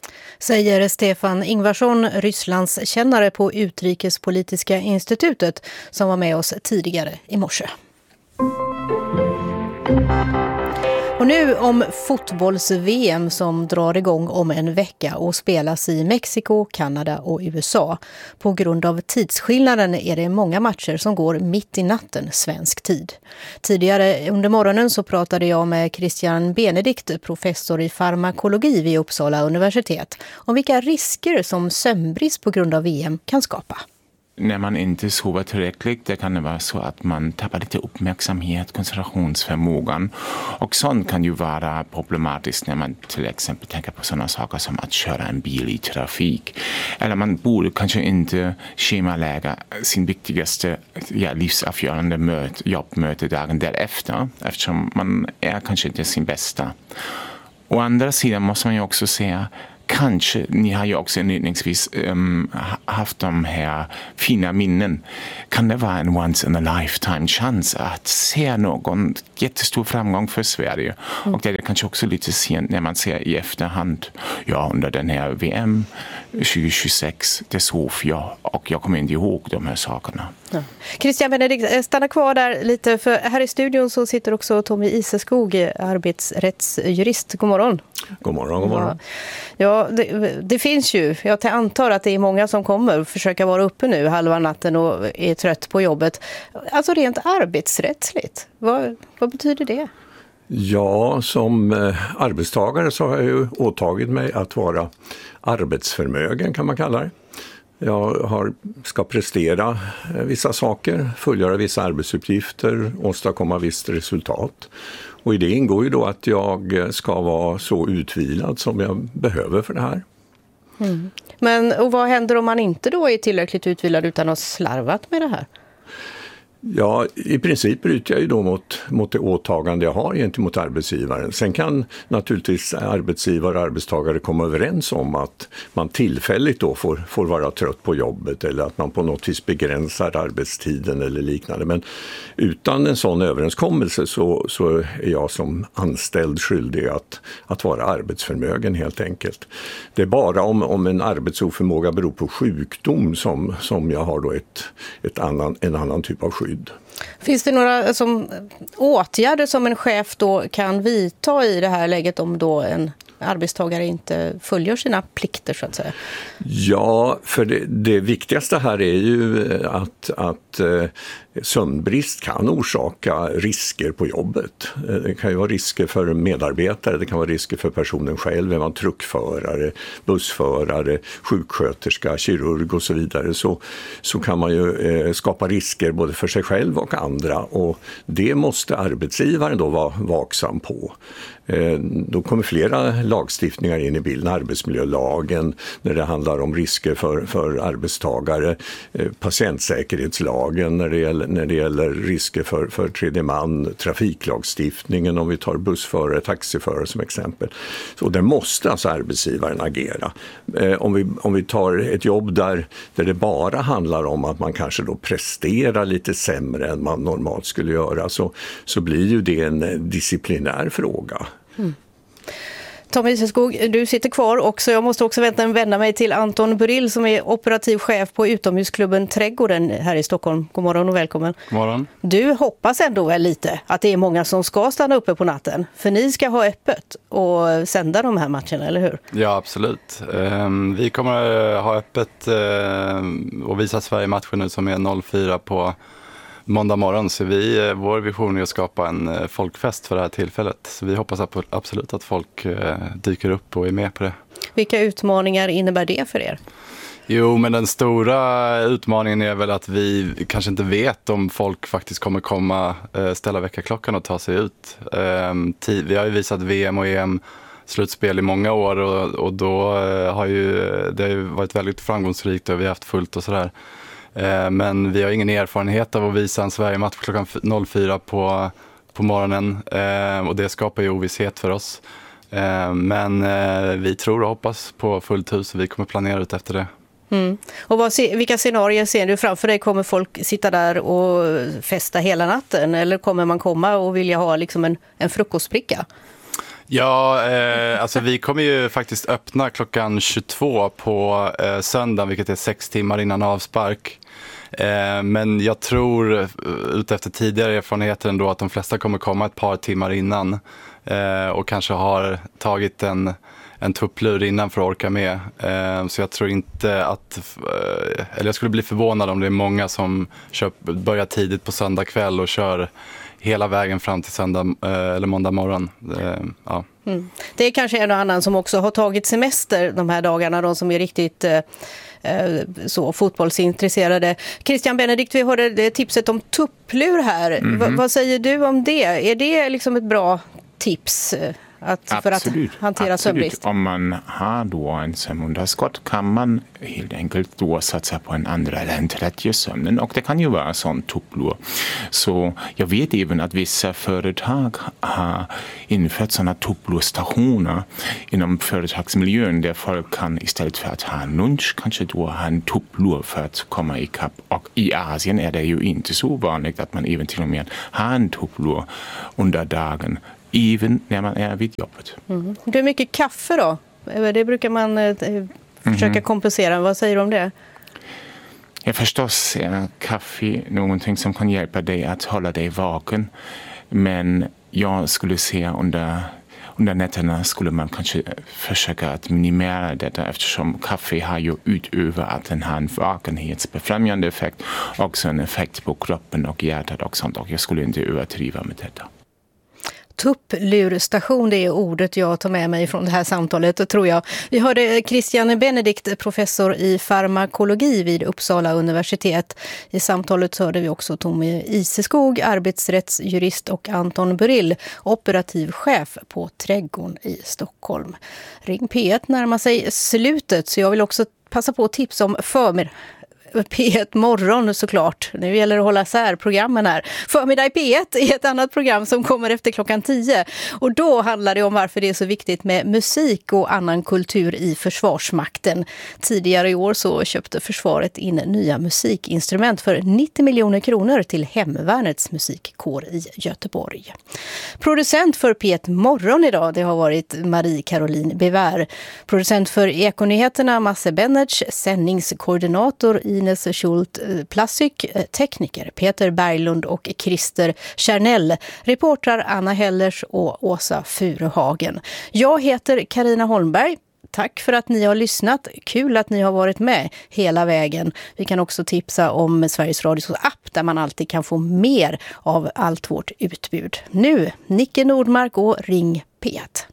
Säger Stefan Ingvarsson, Rysslands kännare på Utrikespolitiska institutet, som var med oss tidigare i morse. Och nu om fotbolls-V M som drar igång om en vecka och spelas i Mexiko, Kanada och U S A. På grund av tidsskillnaden är det många matcher som går mitt i natten svensk tid. Tidigare under morgonen så pratade jag med Christian Benedikt, professor i farmakologi vid Uppsala universitet, om vilka risker som sömnbrist på grund av V M kan skapa. När man inte sover tillräckligt, det kan det vara så att man tappar lite uppmärksamhet, koncentrationsförmågan. Och sånt kan ju vara problematiskt när man till exempel tänker på sådana saker som att köra en bil i trafik. Eller man borde kanske inte schemalägga sin viktigaste ja, livsavgörande möte, jobbmöte dagen därefter, eftersom man är kanske inte sin bästa. Å andra sidan måste man ju också säga, kanske, ni har ju också inledningsvis um, haft de här fina minnen. Kan det vara en once in a lifetime chans att se någon jättestor framgång för Sverige? Mm. Och det är kanske också lite sent när man ser i efterhand, ja, under den här V M tjugohundratjugosex, det sov jag och jag kommer inte ihåg de här sakerna. Ja. Christian Benedikt, stanna kvar där lite, för här i studion så sitter också Tommy Iseskog, arbetsrättsjurist. God morgon. God morgon, god morgon. Ja, det, det finns ju, jag antar att det är många som kommer försöka vara uppe nu halva natten och är trött på jobbet. Alltså rent arbetsrättsligt, vad, vad betyder det? Ja, som eh, arbetstagare så har jag ju åtagit mig att vara arbetsförmögen, kan man kalla det. Jag har, ska prestera eh, vissa saker, fullgöra vissa arbetsuppgifter, åstadkomma visst resultat. Och i det ingår ju då att jag ska vara så utvilad som jag behöver för det här. Mm. Men och vad händer om man inte då är tillräckligt utvilad utan har slarvat med det här? Ja, i princip bryter jag ju då mot, mot det åtagande jag har gentemot arbetsgivaren. Sen kan naturligtvis arbetsgivare och arbetstagare komma överens om att man tillfälligt då får, får vara trött på jobbet eller att man på något vis begränsar arbetstiden eller liknande. Men utan en sån överenskommelse så, så är jag som anställd skyldig att, att vara arbetsförmögen helt enkelt. Det är bara om, om en arbetsoförmåga beror på sjukdom som, som jag har då ett, ett annan, en annan typ av skydd. Finns det några som, åtgärder som en chef då kan vidta i det här läget om då en arbetstagare inte följer sina plikter så att säga? Ja, för det, det viktigaste här är ju att, att eh, sömnbrist kan orsaka risker på jobbet. Det kan ju vara risker för medarbetare, det kan vara risker för personen själv, är man truckförare, bussförare, sjuksköterska, kirurg och så vidare, så, så kan man ju eh, skapa risker både för sig själv och andra, och det måste arbetsgivaren då vara vaksam på. Eh, då kommer flera lagstiftningar in i bilden, arbetsmiljölagen när det handlar om risker för, för arbetstagare, eh, patientsäkerhetslagen när det gäller, när det gäller risker för, för tredje man, trafiklagstiftningen om vi tar bussförare, taxiförare som exempel. Så där måste alltså arbetsgivaren agera. Eh, om, vi, om vi tar ett jobb där, där det bara handlar om att man kanske då presterar lite sämre än man normalt skulle göra, så, så blir ju det en disciplinär fråga. Mm. Tommy Iseskog, du sitter kvar också. Jag måste också vänta, vända mig till Anton Burrill som är operativ chef på utomhusklubben Trädgården här i Stockholm. God morgon och välkommen. God morgon. Du hoppas ändå väl lite att det är många som ska stanna uppe på natten. För ni ska ha öppet och sända de här matcherna, eller hur? Ja, absolut. Vi kommer ha öppet och visa Sverige-matchen nu som är noll fyra på måndag morgon, så vi, vår vision är att skapa en folkfest för det här tillfället. Så vi hoppas absolut att folk dyker upp och är med på det. Vilka utmaningar innebär det för er? Jo, men den stora utmaningen är väl att vi kanske inte vet om folk faktiskt kommer komma, ställa väckarklockan och ta sig ut. Vi har ju visat V M och E M slutspel i många år och, och då har ju det har ju varit väldigt framgångsrikt och vi har haft fullt och sådär. Men vi har ingen erfarenhet av att visa en Sverige-match klockan noll fyra på, på morgonen och det skapar ju ovisshet för oss. Men vi tror och hoppas på fullt hus och vi kommer planera ut efter det. Mm. Och vad, vilka scenarier ser du framför dig? Kommer folk sitta där och festa hela natten eller kommer man komma och vilja ha liksom en, en frukostbricka? Ja, eh, alltså vi kommer ju faktiskt öppna klockan tjugotvå på eh, söndagen, vilket är sex timmar innan avspark. Eh, men jag tror utefter tidigare erfarenheter ändå att de flesta kommer komma ett par timmar innan eh, och kanske har tagit en, en tupplur innan för att orka med. Eh, så jag tror inte att, eh, eller jag skulle bli förvånad om det är många som kör, börjar tidigt på söndag kväll och kör hela vägen fram till söndag eller måndag morgon. Ja. Mm. Det är kanske en och annan som också har tagit semester de här dagarna, de som är riktigt eh, så fotbollsintresserade. Christian Benedikt, vi hörde det tipset om tupplur här. Mm-hmm. V- vad säger du om det? Är det liksom ett bra tips att, för att hantera absolut. sömnbrist? Om man har då en sömnunderskott kan man helt enkelt då satsa på en andra eller en tredje sömnen, och det kan ju vara sån tupplur. Så jag vet även att vissa företag har infört sådana tupplurstationer inom företagsmiljön där folk kan istället för att ha en lunch kanske då ha en tupplur för att komma ikapp. Och i Asien är det ju inte så vanligt att man även till och med har en tupplur under dagen, även när man är vid jobbet. Mm. Hur mycket kaffe då? Det brukar man eh, försöka mm. kompensera. Vad säger du om det? Ja, förstås är kaffe någonting som kan hjälpa dig att hålla dig vaken. Men jag skulle säga under, under nätterna skulle man kanske försöka att minimera detta, eftersom kaffe har ju utöver att den har en vakenhetsbefrämjande effekt också en effekt på kroppen och hjärtat och sånt, och jag skulle inte överdriva med detta. Tupplurstation, det är ordet jag tar med mig från det här samtalet, tror jag. Vi hörde Christian Benedikt, professor i farmakologi vid Uppsala universitet. I samtalet hörde vi också Tommy Iseskog, arbetsrättsjurist, och Anton Burill, operativ chef på Trädgården i Stockholm. Ring P ett närmar sig slutet, så jag vill också passa på att tipsa om förmiddag. P ett morgon såklart. Nu gäller det att hålla sär programmen här. Förmiddag i P ett är ett annat program som kommer efter klockan tio. Och då handlar det om varför det är så viktigt med musik och annan kultur i Försvarsmakten. Tidigare i år så köpte försvaret in nya musikinstrument för nittio miljoner kronor till Hemvärnets musikkår i Göteborg. Producent för P ett morgon idag, det har varit Marie-Caroline Bevär. Producent för Ekonyheterna Masse Bennertz, sändningskoordinator i Ines Schult Plassik, tekniker Peter Berglund och Christer Kärnell, reportrar Anna Hellers och Åsa Furuhagen. Jag heter Karina Holmberg. Tack för att ni har lyssnat. Kul att ni har varit med hela vägen. Vi kan också tipsa om Sveriges Radios app där man alltid kan få mer av allt vårt utbud. Nu, Nicke Nordmark och Ring P ett.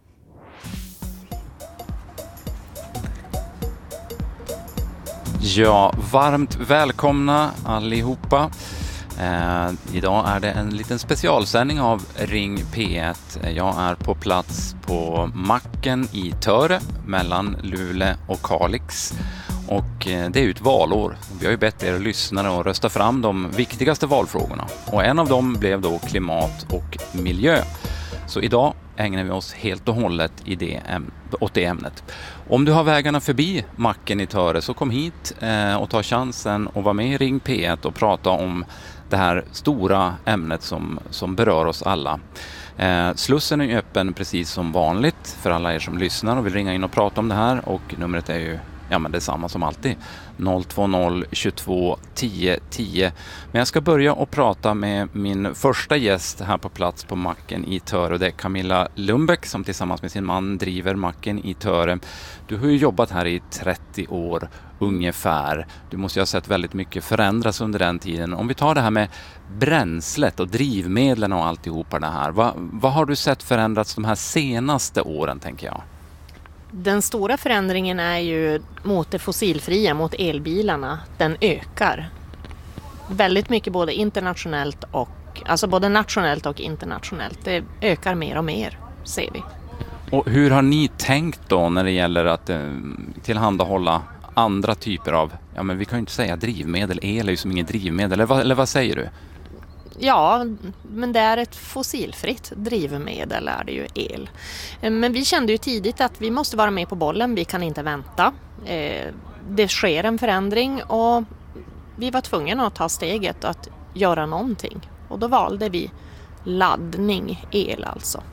Ja, varmt välkomna allihopa. Eh, idag är det en liten specialsändning av Ring P ett. Jag är på plats på macken i Töre mellan Luleå och Kalix. Och eh, det är ju ett valår. Vi har ju bett er lyssnare att rösta fram de viktigaste valfrågorna. Och en av dem blev då klimat och miljö. Så idag ägnar vi oss helt och hållet i det äm- åt det ämnet. Om du har vägarna förbi macken i Töre så kom hit eh, och ta chansen och vara med i Ring P ett och prata om det här stora ämnet som, som berör oss alla. Eh, Slussen är öppen precis som vanligt för alla er som lyssnar och vill ringa in och prata om det här, och numret är ju ja, men det är samma som alltid. noll två noll tjugotvå tio tio. Men jag ska börja och prata med min första gäst här på plats på macken i Töre. Det är Camilla Lundbäck som tillsammans med sin man driver macken i Töre. Du har ju jobbat här i trettio år ungefär. Du måste ju ha sett väldigt mycket förändras under den tiden. Om vi tar det här med bränslet och drivmedlen och alltihopa det här. Vad, vad har du sett förändras de här senaste åren, tänker jag? Den stora förändringen är ju mot det fossilfria, mot elbilarna. Den ökar väldigt mycket både internationellt och, alltså både nationellt och internationellt. Det ökar mer och mer, ser vi. Och hur har ni tänkt då när det gäller att eh, tillhandahålla andra typer av, ja men vi kan ju inte säga drivmedel, el är ju som ingen drivmedel, eller vad, eller vad säger du? Ja, men det är ett fossilfritt drivmedel, är det ju el. Men vi kände ju tidigt att vi måste vara med på bollen, vi kan inte vänta. Det sker en förändring och vi var tvungna att ta steget att göra någonting. Och då valde vi laddning, el alltså.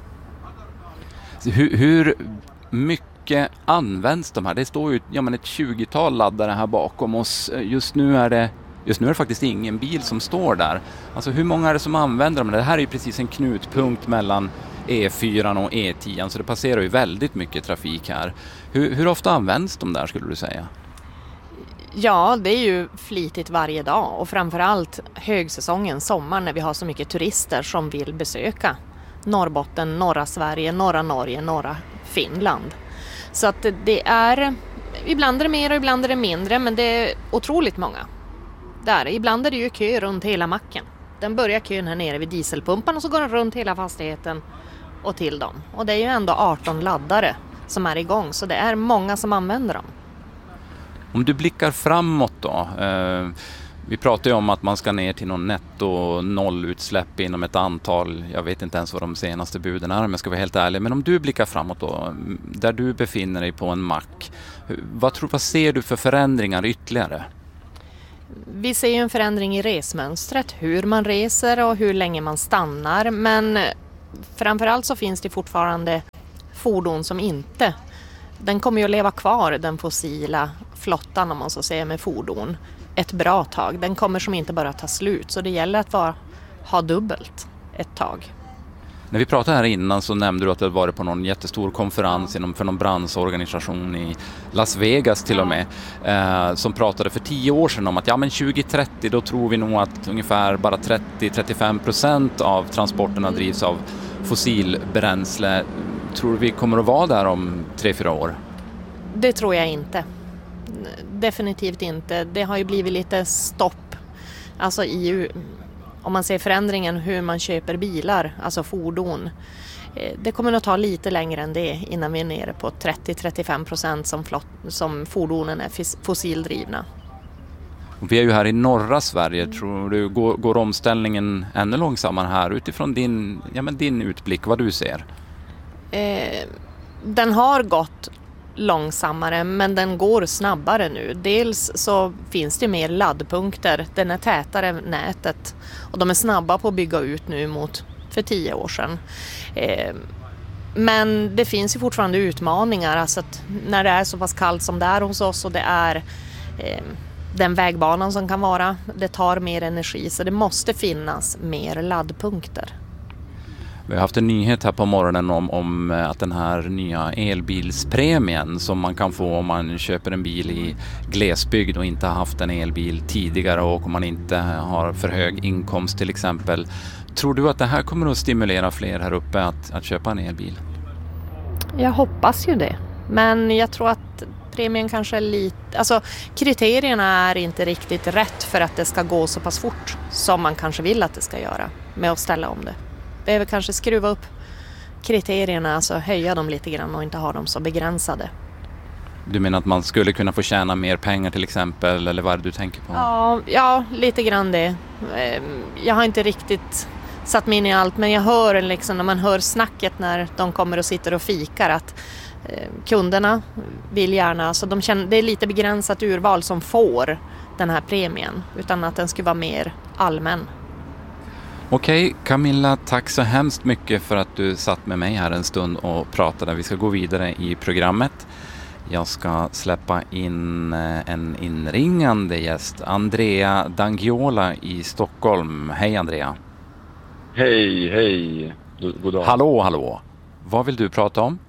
Hur, hur mycket används de här? Det står ju ja, men ett tjugotal laddare här bakom oss. Just nu är det Just nu är det faktiskt ingen bil som står där. Alltså hur många är det som använder dem? Det här är ju precis en knutpunkt mellan E fyra och E tio, så det passerar ju väldigt mycket trafik här. Hur, hur ofta används de där, skulle du säga? Ja, det är ju flitigt varje dag, och framförallt högsäsongen, sommar, när vi har så mycket turister som vill besöka Norrbotten, norra Sverige, norra Norge, norra Finland. Så att det är, ibland är det mer och ibland är det mindre, men det är otroligt många. Där. Ibland är det ju kö runt hela macken. Den börjar kön här nere vid dieselpumpan och så går den runt hela fastigheten och till dem. Och det är ju ändå arton laddare som är igång, så det är många som använder dem. Om du blickar framåt då, eh, vi pratar ju om att man ska ner till någon netto nollutsläpp inom ett antal, jag vet inte ens vad de senaste buden är om jag ska vara helt ärlig, men om du blickar framåt då, där du befinner dig på en mack, vad, tror, vad ser du för förändringar ytterligare? Vi ser ju en förändring i resmönstret, hur man reser och hur länge man stannar, men framförallt så finns det fortfarande fordon som inte, den kommer ju att leva kvar, den fossila flottan om man så säger med fordon, ett bra tag. Den kommer som inte bara ta slut, så det gäller att vara, ha dubbelt ett tag. När vi pratade här innan så nämnde du att det var på någon jättestor konferens inom för någon branschorganisation i Las Vegas till och med, eh, som pratade för tio år sedan om att ja, men tjugo trettio då tror vi nog att ungefär bara trettio till trettiofem procent av transporterna drivs av fossilbränsle. Tror du vi kommer att vara där om tre, fyra år? Det tror jag inte. Definitivt inte. Det har ju blivit lite stopp. Alltså i, om man ser förändringen hur man köper bilar, alltså fordon. Det kommer att ta lite längre än det innan vi är nere på trettio till trettiofem procent som, flott, som fordonen är fossildrivna. Vi är ju här i norra Sverige. Tror du går, går omställningen ännu långsammare här utifrån din, ja, men din utblick, vad du ser? Eh, den har gått långsammare, men den går snabbare nu. Dels så finns det mer laddpunkter, den är tätare nätet och de är snabba på att bygga ut nu mot för tio år sedan. Eh, men det finns ju fortfarande utmaningar, alltså att när det är så pass kallt som det är hos oss och det är eh, den vägbanan som kan vara, det tar mer energi, så det måste finnas mer laddpunkter. Vi har haft en nyhet här på morgonen om, om att den här nya elbilspremien som man kan få om man köper en bil i glesbygd och inte har haft en elbil tidigare och om man inte har för hög inkomst till exempel. Tror du att det här kommer att stimulera fler här uppe att, att köpa en elbil? Jag hoppas ju det. Men jag tror att premien kanske är lite... Alltså kriterierna är inte riktigt rätt för att det ska gå så pass fort som man kanske vill att det ska göra med att ställa om det. Behöver kanske skruva upp kriterierna, alltså höja dem lite grann och inte ha dem så begränsade. Du menar att man skulle kunna få tjäna mer pengar till exempel, eller vad är det du tänker på? Ja, ja, lite grann det. Jag har inte riktigt satt mig in i allt, men jag hör liksom när man hör snacket när de kommer och sitter och fikar att kunderna vill gärna, alltså de känner, det är lite begränsat urval som får den här premien, utan att den ska vara mer allmän. Okej, Camilla, tack så hemskt mycket för att du satt med mig här en stund och pratade. Vi ska gå vidare i programmet. Jag ska släppa in en inringande gäst, Andrea Dangiola i Stockholm. Hej Andrea. Hej, hej. God dag. Hallå, hallå. Vad vill du prata om?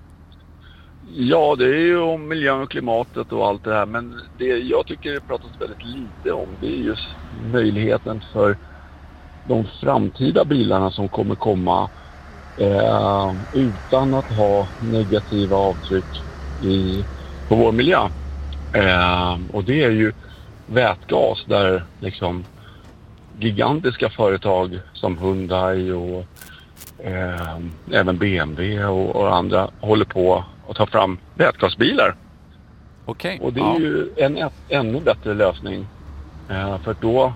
Ja, det är ju om miljön och klimatet och allt det här. Men det jag tycker det pratas väldigt lite om, det är just möjligheten för de framtida bilarna som kommer komma eh, utan att ha negativa avtryck i, på vår miljö. Eh, och det är ju vätgas där liksom gigantiska företag som Hyundai och eh, även B M W och, och andra håller på att ta fram vätgasbilar. Okej. Och det är ja. ju en ett, ännu bättre lösning. Eh, för då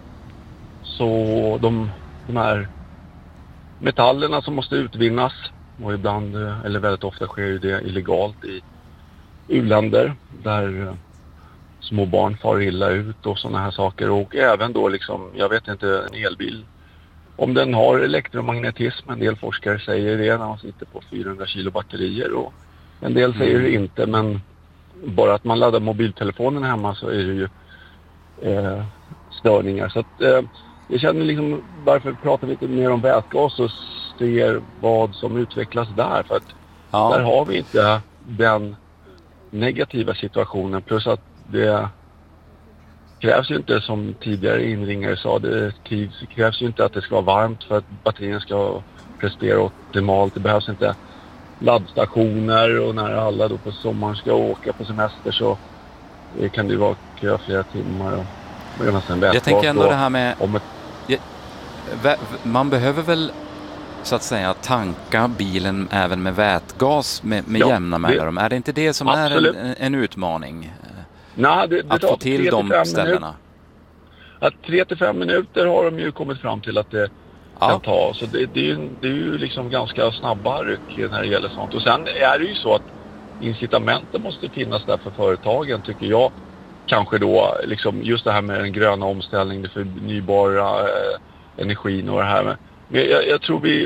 så de, de här metallerna som måste utvinnas, och ibland, eller väldigt ofta sker ju det illegalt i u-länder där små barn far illa ut och sådana här saker. Och även då liksom, jag vet inte, en elbil, om den har elektromagnetism, en del forskare säger det när man sitter på fyrahundra kilo batterier och en del säger det inte, men bara att man laddar mobiltelefonen hemma så är det ju eh, störningar. Så att eh, jag känner liksom, varför pratar vi inte mer om vätgas och ser vad som utvecklas där? För att ja. där har vi inte den negativa situationen. Plus att det krävs ju inte, som tidigare inringare sa, det krävs ju inte att det ska vara varmt för att batterierna ska prestera optimalt. Det behövs inte laddstationer, och när alla då på sommaren ska åka på semester så kan det ju vara kö flera timmar. Och jag tänker ändå det här med... Om ett... man behöver väl så att säga tanka bilen även med vätgas med, med Ja, jämna det- mellanrum? Är det inte det som Absolut. är en, en utmaning? Nej, det, det Att tar få till tre de fem ställena? minuter. Att tre till fem minuter har de ju kommit fram till att det kan ta. Så det, det, är ju, det är ju liksom ganska snabba ryck när det gäller sånt. Och sen är det ju så att incitamenten måste finnas där för företagen, tycker jag. Kanske då liksom just det här med den gröna omställningen, det förnybara eh, energin och det här med. Men jag, jag tror vi...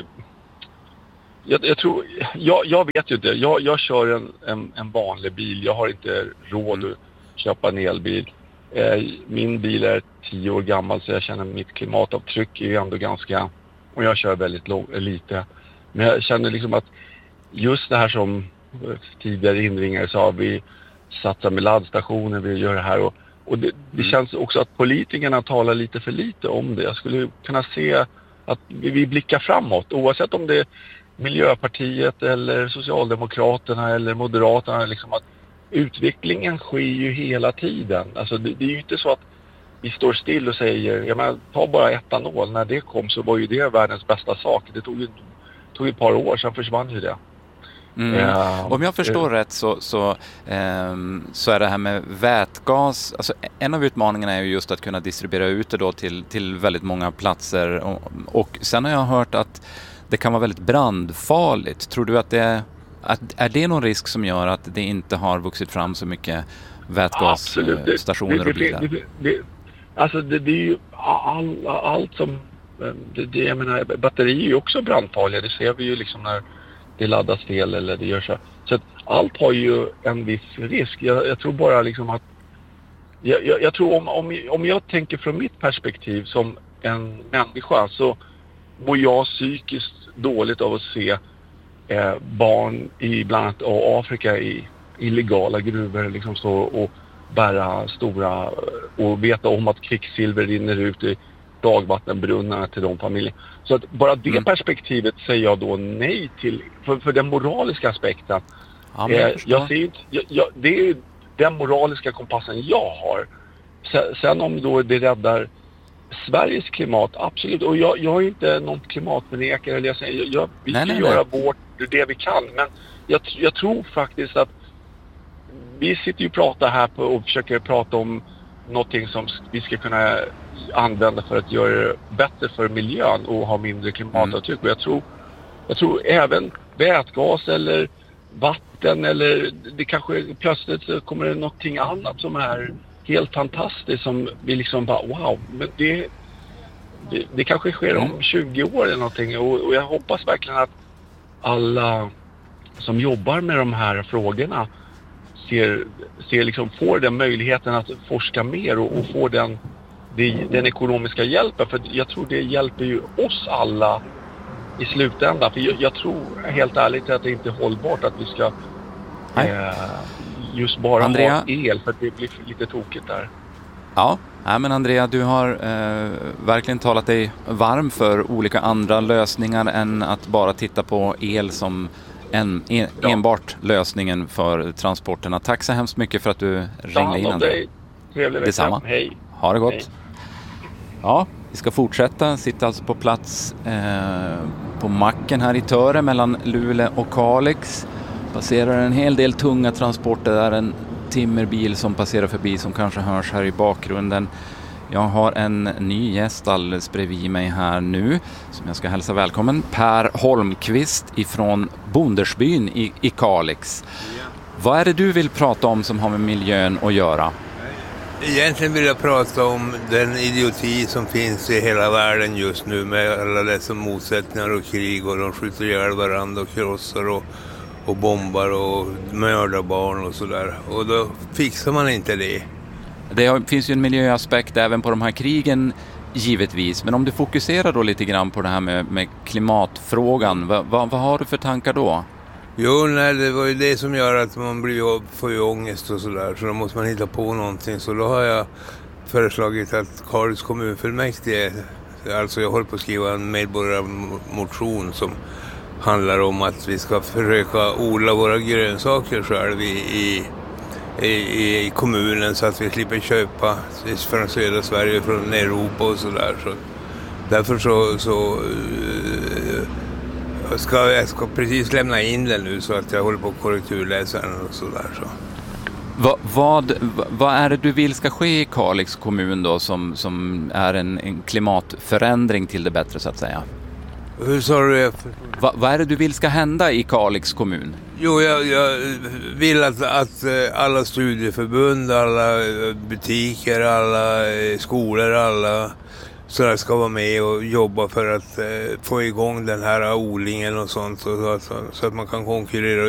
Jag, jag tror... Jag, jag vet ju inte. Jag, jag kör en, en, en vanlig bil. Jag har inte råd att köpa en elbil. Eh, min bil är tio år gammal, så jag känner mitt klimatavtryck är ju ändå ganska... Och jag kör väldigt låg, lite. Men jag känner liksom att just det här som tidigare inringare sa, vi satsar med laddstationer, vi gör det här. Och, och det, det Mm. känns också att politikerna talar lite för lite om det. Jag skulle kunna se att vi, vi blickar framåt, oavsett om det är Miljöpartiet eller Socialdemokraterna eller Moderaterna. Liksom att utvecklingen sker ju hela tiden. Alltså det, det är ju inte så att vi står still och säger, jag menar, ta bara etanol. När det kom så var ju det världens bästa sak. Det tog ju tog ett par år, sen försvann ju det. Mm. Ja, Om jag förstår det- rätt så, så, ehm, så är det här med vätgas, alltså en av utmaningarna är ju just att kunna distribuera ut det då till, till väldigt många platser. Och, och sen har jag hört att det kan vara väldigt brandfarligt. Tror du att det att, är det någon risk som gör att det inte har vuxit fram så mycket Absolut. vätgasstationer det, och bilar? Det, det, det, alltså det, det är ju all, allt som... Det, det, jag menar, batterier är ju också brandfarliga. Det ser vi ju liksom när det laddas fel eller det gör så. Så att allt har ju en viss risk. Jag, jag tror bara liksom att... Jag, jag, jag tror om, om, om jag tänker från mitt perspektiv som en människa, så mår jag psykiskt dåligt av att se eh, barn i bland annat Afrika i illegala gruvor liksom så, och bära stora och veta om att kvicksilver rinner ut i dagvattenbrunnarna till de familjerna. Så att bara det Mm. perspektivet säger jag då nej till, för, för den moraliska aspekten. Ja, men jag eh, förstår. jag ser inte, jag, jag, det är ju den moraliska kompassen jag har. Sen, sen om då det räddar Sveriges klimat, absolut. Och jag, jag är inte någon klimatförnekare. Eller jag säger, jag, jag, vi Nej, ska nej, göra nej. vårt, det vi kan. Men jag, jag tror faktiskt att vi sitter ju och pratar här på, och försöker prata om någonting som vi ska kunna använda för att göra det bättre för miljön och ha mindre klimatavtryck. Och jag tror, jag tror även vätgas eller vatten eller det kanske plötsligt så kommer det någonting annat som är helt fantastiskt som vi liksom bara wow, men det, det, det kanske sker om tjugo år eller någonting. Och, och jag hoppas verkligen att alla som jobbar med de här frågorna ser, ser liksom, får den möjligheten att forska mer och, och få den, det, den ekonomiska hjälpen. För jag tror det hjälper ju oss alla i slutändan. För jag, jag tror helt ärligt att det inte är hållbart att vi ska eh, just bara Andrea? ha el, för att det blir lite tokigt där. Ja, nej, men Andrea, du har eh, verkligen talat dig varm för olika andra lösningar än att bara titta på el som en, en, enbart lösningen för transporterna. Tack så hemskt mycket för att du ringde in, Andrea. Trevlig vecka. Detsamma. Hej. Ha det gott. Hej. Ja, vi ska fortsätta. Sitta alltså på plats eh, på macken här i Töre mellan Luleå och Kalix. Passerar en hel del tunga transporter där. En timmerbil som passerar förbi som kanske hörs här i bakgrunden. Jag har en ny gäst alldeles bredvid mig här nu som jag ska hälsa välkommen. Per Holmqvist ifrån Bondersbyn i, i Kalix. Vad är det du vill prata om som har med miljön att göra? Egentligen vill jag prata om den idioti som finns i hela världen just nu med alla dessa motsättningar och krig, och de skjuter ihjäl varandra och krossar och, och bombar och mördar barn och sådär. Och då fixar man inte det. Det har, finns ju en miljöaspekt även på de här krigen givetvis, men om du fokuserar då lite grann på det här med, med klimatfrågan, vad, vad, vad har du för tankar då? Jo, nej, det var ju det som gör att man blir, får ju ångest och sådär, så då måste man hitta på någonting. Så då har jag föreslagit att Kalix kommunfullmäktige, alltså jag håller på att skriva en medborgarmotion som handlar om att vi ska försöka odla våra grönsaker själv i, i, i, i kommunen så att vi slipper köpa från södra Sverige, från Europa och sådär. Så därför så, så uh, Jag ska, jag ska precis lämna in den nu så att jag håller på att korrekturläsa den och sådär. Så. Va, vad, vad är det du vill ska ske i Kalix kommun då som, som är en, en klimatförändring till det bättre så att säga? Hur sa du? Va, vad är det du vill ska hända i Kalix kommun? Jo, jag, jag vill att, att alla studieförbund, alla butiker, alla skolor, alla sådär ska vara med och jobba för att få igång den här odlingen och sånt så att, så att man kan konkurrera